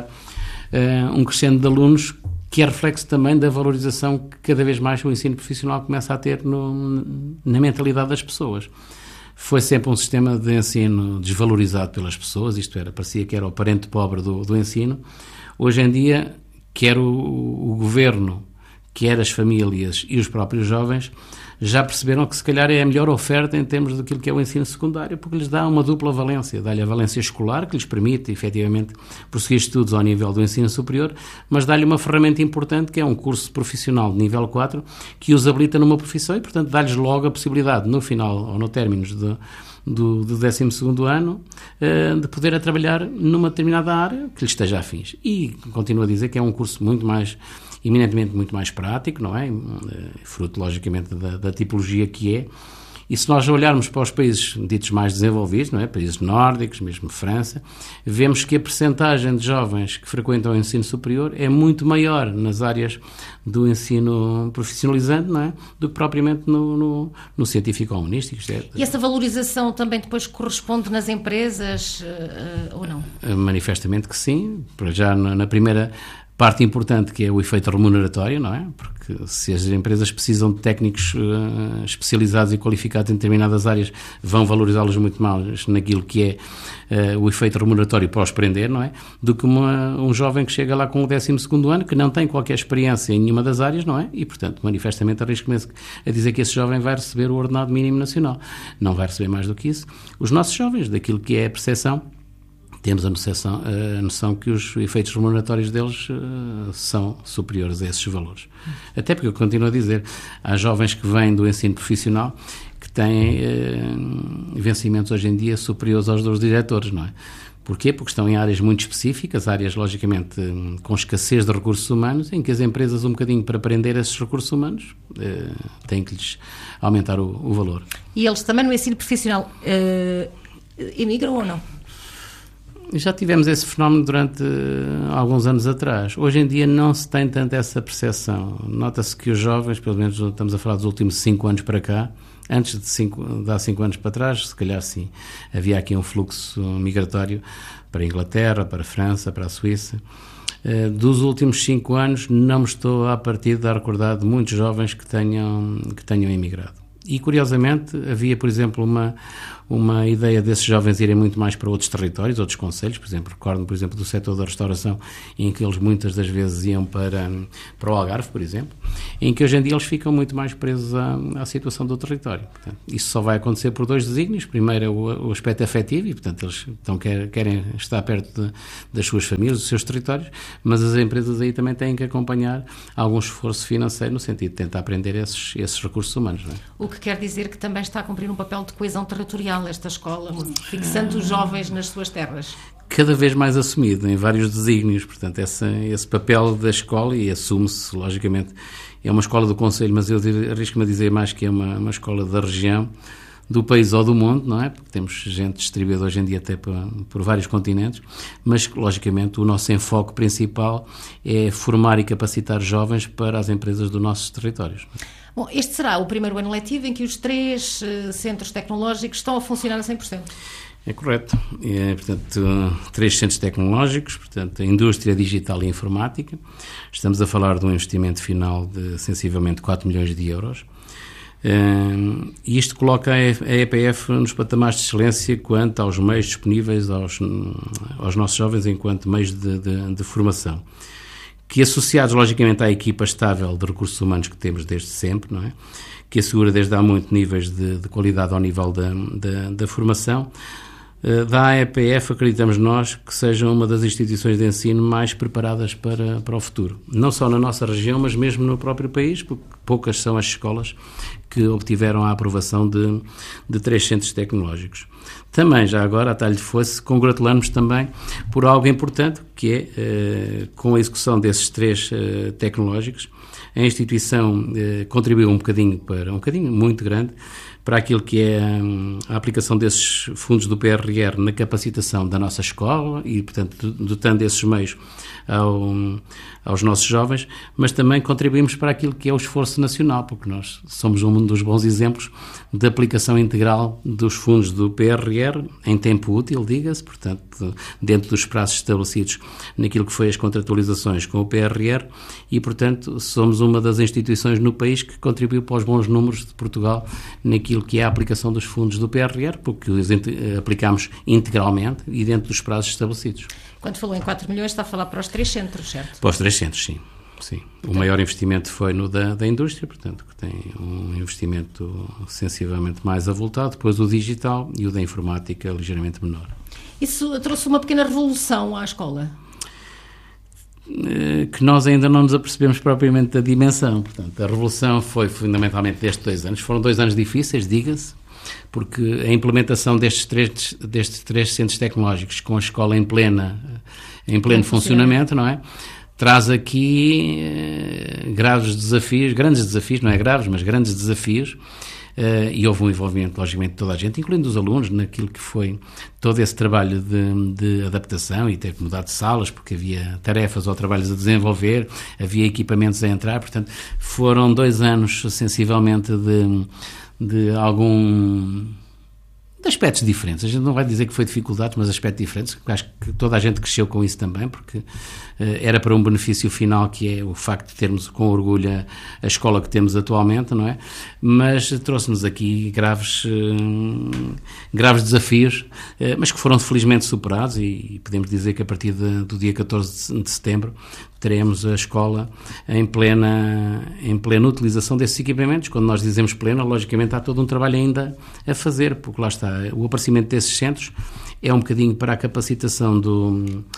uh, um crescendo de alunos, que é reflexo também da valorização que cada vez mais o ensino profissional começa a ter no, na mentalidade das pessoas. Foi sempre um sistema de ensino desvalorizado pelas pessoas, isto era, parecia que era o parente pobre do, do ensino. Hoje em dia, quer o, o governo, quer as famílias e os próprios jovens, já perceberam que se calhar é a melhor oferta em termos daquilo que é o ensino secundário, porque lhes dá uma dupla valência. Dá-lhe a valência escolar, que lhes permite, efetivamente, prosseguir estudos ao nível do ensino superior, mas dá-lhe uma ferramenta importante, que é um curso profissional de nível quatro, que os habilita numa profissão e, portanto, dá-lhes logo a possibilidade, no final ou no término de, do, do décimo segundo ano, de poder a trabalhar numa determinada área que lhes esteja afins. E continuo a dizer que é um curso muito mais... eminentemente muito mais prático, não é? Fruto, logicamente, da, da tipologia que é. E se nós olharmos para os países ditos mais desenvolvidos, não é? Países nórdicos, mesmo França, vemos que a percentagem de jovens que frequentam o ensino superior é muito maior nas áreas do ensino profissionalizante, não é? Do que propriamente no, no, no científico ou humanístico. E essa valorização também depois corresponde nas empresas uh, ou não? Manifestamente que sim. Para já na, na primeira... parte importante, que é o efeito remuneratório, não é? Porque se as empresas precisam de técnicos uh, especializados e qualificados em determinadas áreas, vão valorizá-los muito mais naquilo que é uh, o efeito remuneratório para os prender, não é? Do que uma, um jovem que chega lá com o décimo segundo ano, que não tem qualquer experiência em nenhuma das áreas, não é? E, portanto, manifestamente arrisco-me a dizer que esse jovem vai receber o ordenado mínimo nacional. Não vai receber mais do que isso. Os nossos jovens, daquilo que é a percepção, temos a noção, a noção que os efeitos remuneratórios deles uh, são superiores a esses valores. Até porque eu continuo a dizer, há jovens que vêm do ensino profissional que têm uh, vencimentos hoje em dia superiores aos dos diretores, não é? Porquê? Porque estão em áreas muito específicas, áreas logicamente com escassez de recursos humanos, em que as empresas, um bocadinho para prender esses recursos humanos, eh, têm que lhes aumentar o, o valor. E eles também no ensino profissional eh, emigram ou não? Já tivemos esse fenómeno durante uh, alguns anos atrás. Hoje em dia não se tem tanto essa percepção. Nota-se que os jovens, pelo menos estamos a falar dos últimos cinco anos para cá, antes de, cinco, de há cinco anos para trás, se calhar sim, havia aqui um fluxo migratório para a Inglaterra, para a França, para a Suíça. Uh, dos últimos cinco anos não me estou a partir de recordar de muitos jovens que tenham, que tenham emigrado. E, curiosamente, havia, por exemplo, uma, uma ideia desses jovens irem muito mais para outros territórios, outros concelhos. Por exemplo, recordo-me, por exemplo, do setor da restauração, em que eles muitas das vezes iam para, para o Algarve, por exemplo, em que hoje em dia eles ficam muito mais presos à, à situação do território. Portanto, isso só vai acontecer por dois desígnios. Primeiro é o, o aspecto afetivo, e, portanto, eles então, quer, querem estar perto de, das suas famílias, dos seus territórios, mas as empresas aí também têm que acompanhar algum esforço financeiro no sentido de tentar aprender esses, esses recursos humanos. Não é? O que quer dizer que também está a cumprir um papel de coesão territorial esta escola, fixando os jovens nas suas terras. Cada vez mais assumido em vários desígnios, portanto, esse, esse papel da escola, e assume-se, logicamente, é uma escola do concelho, mas eu arrisco-me a dizer mais que é uma, uma escola da região, do país ou do mundo, não é? Porque temos gente distribuída hoje em dia até por, por vários continentes, mas, logicamente, o nosso enfoque principal é formar e capacitar jovens para as empresas dos nossos territórios. Bom, este será o primeiro ano letivo em que os três uh, centros tecnológicos estão a funcionar a cem por cento. É correto. É, portanto, três centros tecnológicos, portanto, a indústria digital e informática. Estamos a falar de um investimento final de sensivelmente quatro milhões de euros. Uh, e isto coloca a E P F nos patamares de excelência quanto aos meios disponíveis aos, aos nossos jovens enquanto meios de, de, de formação, que associados logicamente à equipa estável de recursos humanos que temos desde sempre, não é? Que assegura desde há muito níveis de, de qualidade ao nível da, da, da formação, uh, da A E P F acreditamos nós que seja uma das instituições de ensino mais preparadas para, para o futuro. Não só na nossa região, mas mesmo no próprio país, porque poucas são as escolas que obtiveram a aprovação de, de três centros tecnológicos. Também, já agora, a talho de foice, congratulamos também por algo importante, que é, eh, com a execução desses três eh, tecnológicos, a instituição eh, contribuiu um bocadinho, para, um bocadinho muito grande, para aquilo que é a aplicação desses fundos do P R R na capacitação da nossa escola e, portanto, dotando esses meios ao, aos nossos jovens, mas também contribuímos para aquilo que é o esforço nacional, porque nós somos um dos bons exemplos de aplicação integral dos fundos do P R R em tempo útil, diga-se, portanto, dentro dos prazos estabelecidos naquilo que foi as contratualizações com o P R R e, portanto, somos uma das instituições no país que contribuiu para os bons números de Portugal naquilo que é a aplicação dos fundos do P R R, porque os aplicamos integralmente e dentro dos prazos estabelecidos. Quando falou em quatro milhões, está a falar para os três centros, certo? Para os três centros, sim. sim. O maior investimento foi no da, da indústria, portanto, que tem um investimento sensivelmente mais avultado, depois o digital e o da informática ligeiramente menor. Isso trouxe uma pequena revolução à escola? Que nós ainda não nos apercebemos propriamente da dimensão. Portanto, a revolução foi fundamentalmente destes dois anos. Foram dois anos difíceis, diga-se, porque a implementação destes três, destes três centros tecnológicos com a escola em, plena, em pleno funcionamento, não é? Traz aqui eh, graves desafios, grandes desafios, não é graves, mas grandes desafios. Uh, e houve um envolvimento, logicamente, de toda a gente, incluindo os alunos, naquilo que foi todo esse trabalho de, de adaptação e ter que mudar de salas, porque havia tarefas ou trabalhos a desenvolver, havia equipamentos a entrar, portanto, foram dois anos, sensivelmente, de, de algum... de aspectos diferentes. A gente não vai dizer que foi dificuldades, mas aspectos diferentes, porque acho que toda a gente cresceu com isso também, porque uh, era para um benefício final, que é o facto de termos com orgulho a, a escola que temos atualmente, não é? Mas trouxe-nos aqui graves, uh, graves desafios, uh, mas que foram felizmente superados, e, e podemos dizer que a partir de, do dia catorze de setembro teremos a escola em plena, em plena utilização desses equipamentos. Quando nós dizemos plena, logicamente há todo um trabalho ainda a fazer, porque lá está, o aparecimento desses centros é um bocadinho para a capacitação do,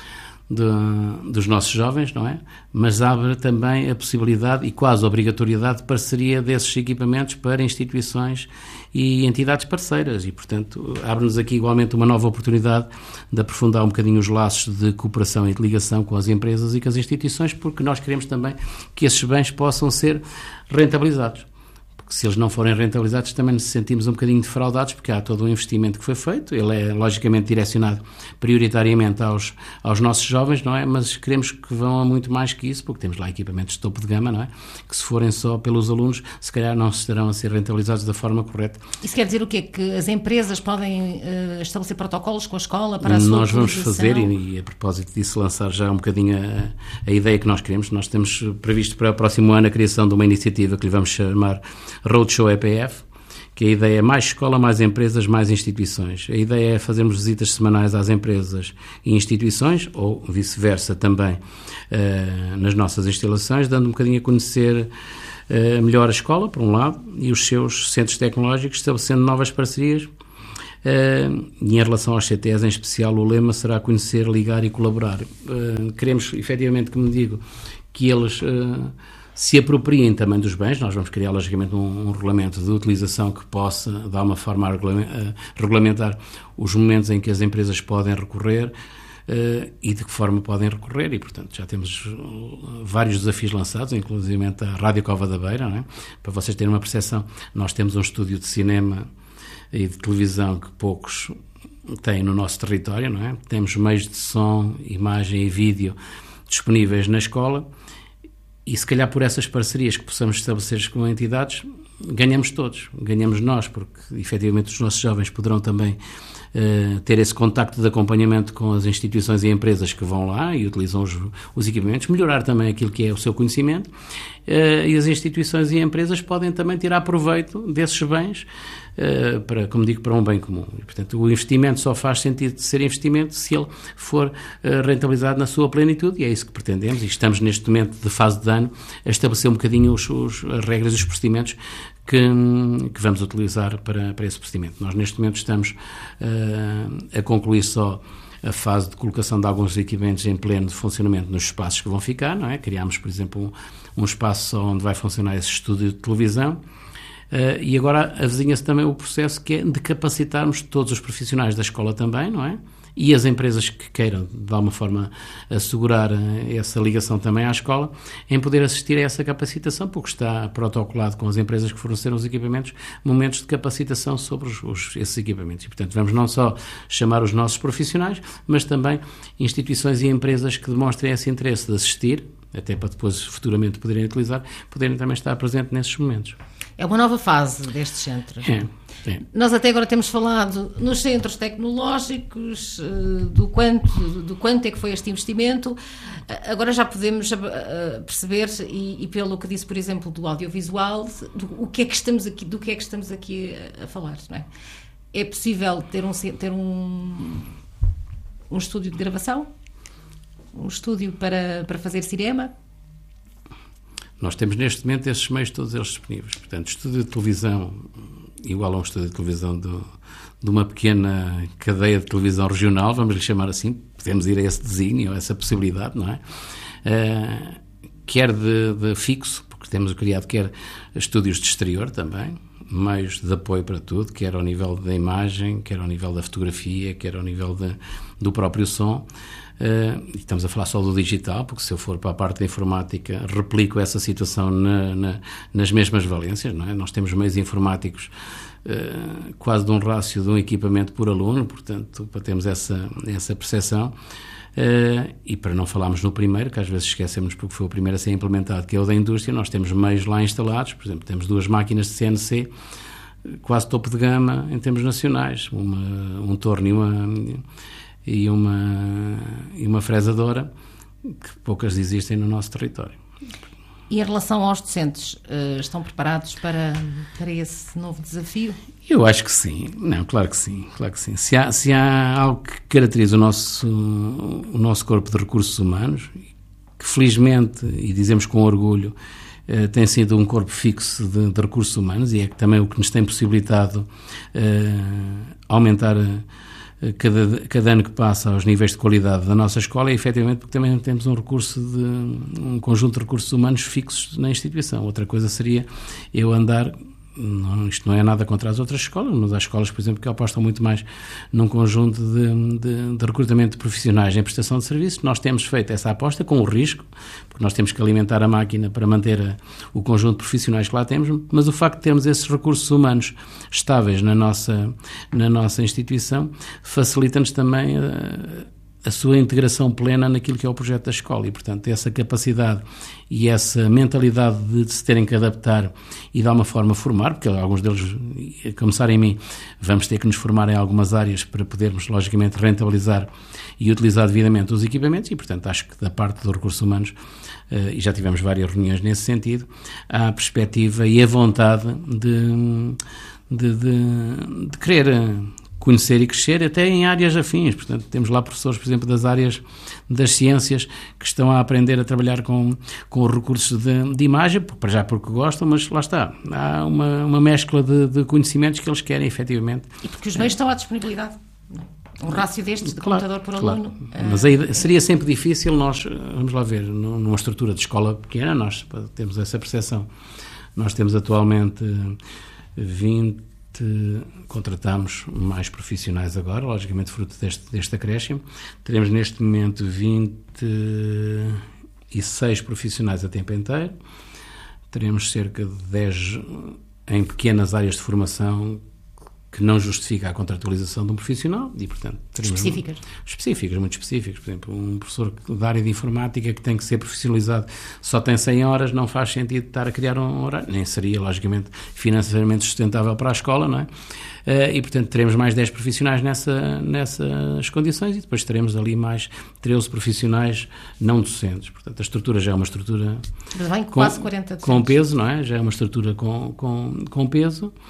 de, dos nossos jovens, não é? Mas abre também a possibilidade e quase a obrigatoriedade de parceria desses equipamentos para instituições e entidades parceiras e, portanto, abre-nos aqui igualmente uma nova oportunidade de aprofundar um bocadinho os laços de cooperação e de ligação com as empresas e com as instituições, porque nós queremos também que esses bens possam ser rentabilizados. Se eles não forem rentabilizados, também nos sentimos um bocadinho defraudados, porque há todo um investimento que foi feito, ele é logicamente direcionado prioritariamente aos, aos nossos jovens, não é? Mas queremos que vão a muito mais que isso, porque temos lá equipamentos de topo de gama, não é? Que se forem só pelos alunos, se calhar não estarão a ser rentabilizados da forma correta. Isso quer dizer o quê? Que as empresas podem uh, estabelecer protocolos com a escola para a sua Nós vamos utilização? fazer, e, e a propósito disso, lançar já um bocadinho a, a ideia que nós queremos. Nós temos previsto para o próximo ano a criação de uma iniciativa que lhe vamos chamar Roadshow E P F, que a ideia é mais escola, mais empresas, mais instituições. A ideia é fazermos visitas semanais às empresas e instituições, ou vice-versa também, uh, nas nossas instalações, dando um bocadinho a conhecer uh, melhor a escola, por um lado, e os seus centros tecnológicos, estabelecendo novas parcerias. Uh, e em relação aos C T Es em especial, o lema será conhecer, ligar e colaborar. Uh, queremos, efetivamente, como digo, que eles... Uh, se apropriem também dos bens. Nós vamos criar, logicamente, um, um regulamento de utilização que possa, de alguma forma, a regulamentar os momentos em que as empresas podem recorrer uh, e de que forma podem recorrer. E, portanto, já temos vários desafios lançados, inclusive a Rádio Cova da Beira, não é? Para vocês terem uma percepção, nós temos um estúdio de cinema e de televisão que poucos têm no nosso território, não é? Temos meios de som, imagem e vídeo disponíveis na escola. E se calhar por essas parcerias que possamos estabelecer com entidades, ganhamos todos, ganhamos nós, porque efetivamente os nossos jovens poderão também uh, ter esse contacto de acompanhamento com as instituições e empresas que vão lá e utilizam os, os equipamentos, melhorar também aquilo que é o seu conhecimento, uh, e as instituições e empresas podem também tirar proveito desses bens, uh, para, como digo, para um bem comum. E, portanto, o investimento só faz sentido de ser investimento se ele for uh, rentabilizado na sua plenitude, e é isso que pretendemos, e estamos neste momento de fase de ano a estabelecer um bocadinho os, os, as regras e os procedimentos que, que vamos utilizar para, para esse procedimento. Nós neste momento estamos uh, a concluir só a fase de colocação de alguns equipamentos em pleno funcionamento nos espaços que vão ficar, não é? Criámos, por exemplo, um, um espaço onde vai funcionar esse estúdio de televisão. Uh, e agora avizinha-se também o processo que é de capacitarmos todos os profissionais da escola também, não é? E as empresas que queiram, de alguma forma, assegurar essa ligação também à escola, em poder assistir a essa capacitação, porque está protocolado com as empresas que forneceram os equipamentos, momentos de capacitação sobre os, os, esses equipamentos. E, portanto, vamos não só chamar os nossos profissionais, mas também instituições e empresas que demonstrem esse interesse de assistir, até para depois futuramente poderem utilizar, poderem também estar presentes nesses momentos. É uma nova fase destes centros. É, é. Nós até agora temos falado nos centros tecnológicos, do quanto, do quanto é que foi este investimento. Agora já podemos perceber, e, e pelo que disse, por exemplo, do audiovisual, do, o que é que estamos aqui, do que é que estamos aqui a, a falar, não é? É possível ter um, ter um, um estúdio de gravação? Um estúdio para, para fazer cinema? Nós temos neste momento esses meios todos eles disponíveis. Portanto, estúdio de televisão, igual a um estúdio de televisão do, de uma pequena cadeia de televisão regional, vamos lhe chamar assim, podemos ir a esse desígnio, a essa possibilidade, não é? Uh, quer de, de fixo, porque temos criado, quer estúdios de exterior também, meios de apoio para tudo, quer ao nível da imagem, quer ao nível da fotografia, quer ao nível de, do próprio som. Uh, e estamos a falar só do digital, porque se eu for para a parte da informática, replico essa situação na, na, nas mesmas valências, não é? Nós temos meios informáticos uh, quase de um rácio de um equipamento por aluno, portanto, para termos essa, essa percepção. Uh, e para não falarmos no primeiro, que às vezes esquecemos porque foi o primeiro a ser implementado, que é o da indústria, nós temos meios lá instalados, por exemplo, temos duas máquinas de C N C, quase topo de gama em termos nacionais, uma, um torno e uma... e uma, e uma fresadora, que poucas existem no nosso território. E em relação aos docentes, estão preparados para, para esse novo desafio? Eu acho que sim. Não, claro que sim. Claro que sim. Se há, se há algo que caracteriza o nosso, o nosso corpo de recursos humanos, que felizmente, e dizemos com orgulho, tem sido um corpo fixo de, de recursos humanos, e é também o que nos tem possibilitado uh, aumentar cada, cada ano que passa aos níveis de qualidade da nossa escola é efetivamente porque também temos um recurso de um conjunto de recursos humanos fixos na instituição. Outra coisa seria eu andar, não, isto não é nada contra as outras escolas, mas há escolas, por exemplo, que apostam muito mais num conjunto de, de, de recrutamento de profissionais em prestação de serviços. Nós temos feito essa aposta com o risco, porque nós temos que alimentar a máquina para manter a, o conjunto de profissionais que lá temos, mas o facto de termos esses recursos humanos estáveis na nossa, na nossa instituição facilita-nos também a, a sua integração plena naquilo que é o projeto da escola e, portanto, essa capacidade e essa mentalidade de, de se terem que adaptar e de alguma forma formar, porque alguns deles, a começar em mim, vamos ter que nos formar em algumas áreas para podermos, logicamente, rentabilizar e utilizar devidamente os equipamentos e, portanto, acho que da parte dos recursos humanos, uh, e já tivemos várias reuniões nesse sentido, há a perspectiva e a vontade de, de, de, de querer conhecer e crescer até em áreas afins. Portanto, temos lá professores, por exemplo, das áreas das ciências que estão a aprender a trabalhar com, com os recursos de, de imagem, para já porque gostam, mas lá está. Há uma, uma mescla de, de conhecimentos que eles querem, efetivamente. E porque os meios estão à disponibilidade. Um rácio destes de claro, computador por claro. aluno. Mas aí seria sempre difícil nós, vamos lá ver, numa estrutura de escola pequena, nós temos essa percepção. Nós temos atualmente vinte contratamos mais profissionais agora, logicamente fruto deste, deste acréscimo. Teremos neste momento vinte e seis profissionais a tempo inteiro. Teremos cerca de dez em pequenas áreas de formação que não justifica a contratualização de um profissional e, portanto, teremos específicas. Um, específicas, muito específicas. Por exemplo, um professor da área de informática que tem que ser profissionalizado só tem cem horas, não faz sentido estar a criar um horário, nem seria, logicamente, financeiramente sustentável para a escola, não é? Uh, e, portanto, teremos mais dez profissionais nessa, nessas condições e depois teremos ali mais treze profissionais não docentes. Portanto, a estrutura já é uma estrutura bem, com, quase quarenta com peso, não é? Já é uma estrutura com, com, com peso, uh,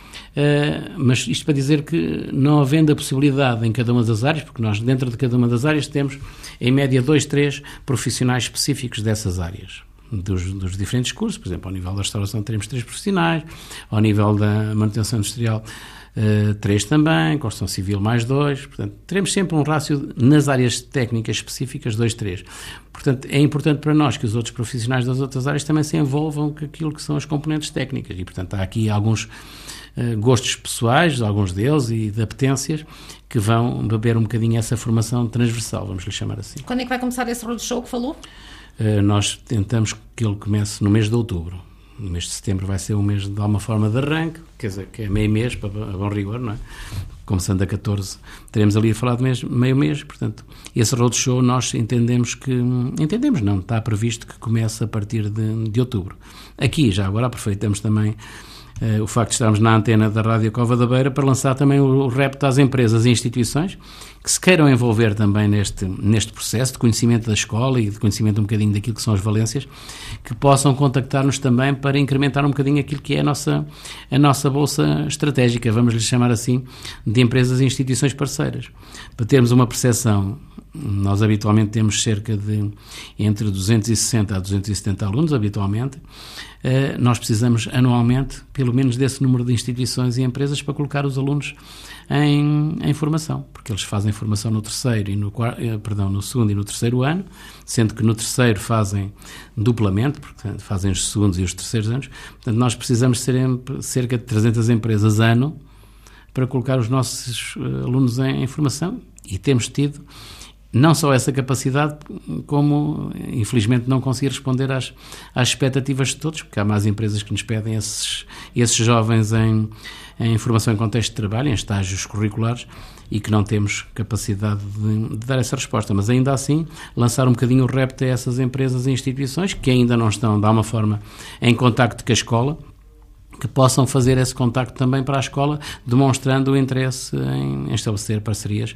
mas isto para dizer que não havendo a possibilidade em cada uma das áreas, porque nós dentro de cada uma das áreas temos em média dois, três profissionais específicos dessas áreas. Dos, dos diferentes cursos, por exemplo, ao nível da restauração teremos três profissionais, ao nível da manutenção industrial uh, três também, construção civil mais dois, portanto, teremos sempre um rácio nas áreas técnicas específicas, dois, três. Portanto, é importante para nós que os outros profissionais das outras áreas também se envolvam com aquilo que são as componentes técnicas e, portanto, há aqui alguns uh, gostos pessoais, alguns deles, e de apetências, que vão beber um bocadinho essa formação transversal, vamos lhe chamar assim. Quando é que vai começar esse roadshow que falou? Uh, nós tentamos que ele comece no mês de outubro. No mês de setembro vai ser um mês de alguma forma de arranque, quer dizer, que é meio mês, para a bom rigor, não é? Começando a catorze, teremos ali a falar de mês, meio mês, portanto, esse roadshow nós entendemos que, entendemos não, está previsto que comece a partir de, de outubro. Aqui, já agora aproveitamos também Uh, o facto de estarmos na antena da Rádio Cova da Beira para lançar também o, o repto às empresas e instituições que se queiram envolver também neste, neste processo de conhecimento da escola e de conhecimento um bocadinho daquilo que são as valências, que possam contactar-nos também para incrementar um bocadinho aquilo que é a nossa, a nossa bolsa estratégica, vamos lhe chamar assim, de empresas e instituições parceiras, para termos uma percepção. Nós habitualmente temos cerca de entre duzentos e sessenta a duzentos e setenta alunos, habitualmente. Uh, nós precisamos anualmente, pelo menos desse número de instituições e empresas para colocar os alunos em, em formação, porque eles fazem formação no terceiro e no, uh, perdão, no segundo e no terceiro ano, sendo que no terceiro fazem duplamente, porque fazem os segundos e os terceiros anos. Portanto, nós precisamos ser cerca de trezentas empresas ano para colocar os nossos uh, alunos em, em formação e temos tido não só essa capacidade, como infelizmente não conseguir responder às, às expectativas de todos, porque há mais empresas que nos pedem esses, esses jovens em, em formação em contexto de trabalho, em estágios curriculares, e que não temos capacidade de, de dar essa resposta. Mas ainda assim, lançar um bocadinho o repto a essas empresas e instituições que ainda não estão, de alguma forma, em contacto com a escola, que possam fazer esse contacto também para a escola, demonstrando o interesse em estabelecer parcerias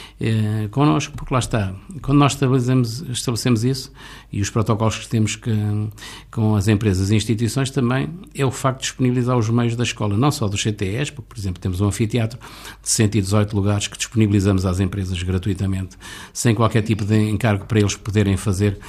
eh, connosco, porque lá está, quando nós estabelecemos, estabelecemos isso, e os protocolos que temos que, com as empresas e instituições também, é o facto de disponibilizar os meios da escola, não só dos C T Es, porque, por exemplo, temos um anfiteatro de cento e dezoito lugares que disponibilizamos às empresas gratuitamente, sem qualquer tipo de encargo para eles poderem fazer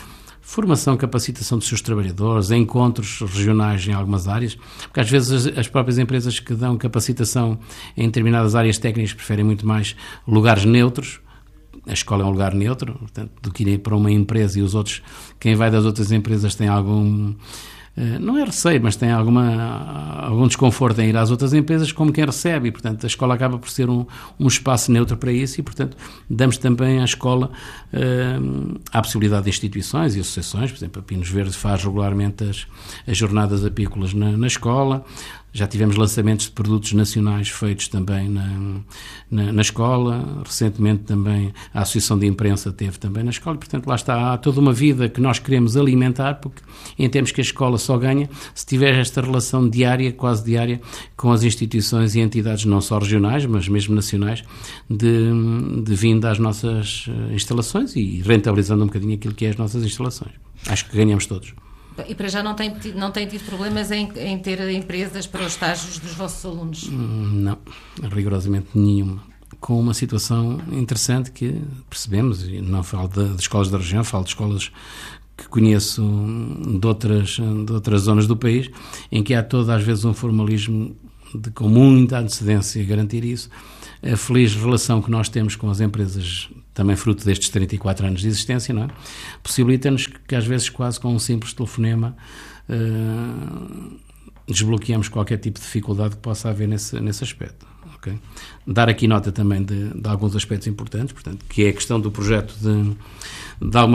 formação, capacitação dos seus trabalhadores, encontros regionais em algumas áreas, porque às vezes as, as próprias empresas que dão capacitação em determinadas áreas técnicas preferem muito mais lugares neutros. A escola é um lugar neutro, portanto, do que ir para uma empresa e os outros, quem vai das outras empresas tem algum, não é receio, mas tem alguma, algum desconforto em ir às outras empresas como quem recebe, e portanto a escola acaba por ser um, um espaço neutro para isso, e portanto damos também à escola uh, a possibilidade de instituições e associações. Por exemplo, a Pinos Verdes faz regularmente as, as jornadas apícolas na, na escola. Já tivemos lançamentos de produtos nacionais feitos também na, na, na escola. Recentemente também a Associação de Imprensa teve também na escola. Portanto, lá está, há toda uma vida que nós queremos alimentar, porque entendemos que a escola só ganha se tiver esta relação diária, quase diária, com as instituições e entidades não só regionais, mas mesmo nacionais, de, de vinda às nossas instalações e rentabilizando um bocadinho aquilo que é as nossas instalações. Acho que ganhamos todos. E para já não tem, não tem tido problemas em, em ter empresas para os estágios dos vossos alunos? Não, rigorosamente nenhuma. Com uma situação interessante que percebemos, e não falo de, de escolas da região, falo de escolas que conheço de outras, de outras zonas do país, em que há todo às vezes um formalismo de, com muita antecedência, garantir isso. A feliz relação que nós temos com as empresas, também fruto destes trinta e quatro anos de existência, não é? Possibilita-nos que às vezes quase com um simples telefonema uh, desbloqueamos qualquer tipo de dificuldade que possa haver nesse, nesse aspecto. Okay? Dar aqui nota também de, de alguns aspectos importantes, portanto, que é a questão do projeto de, de alguma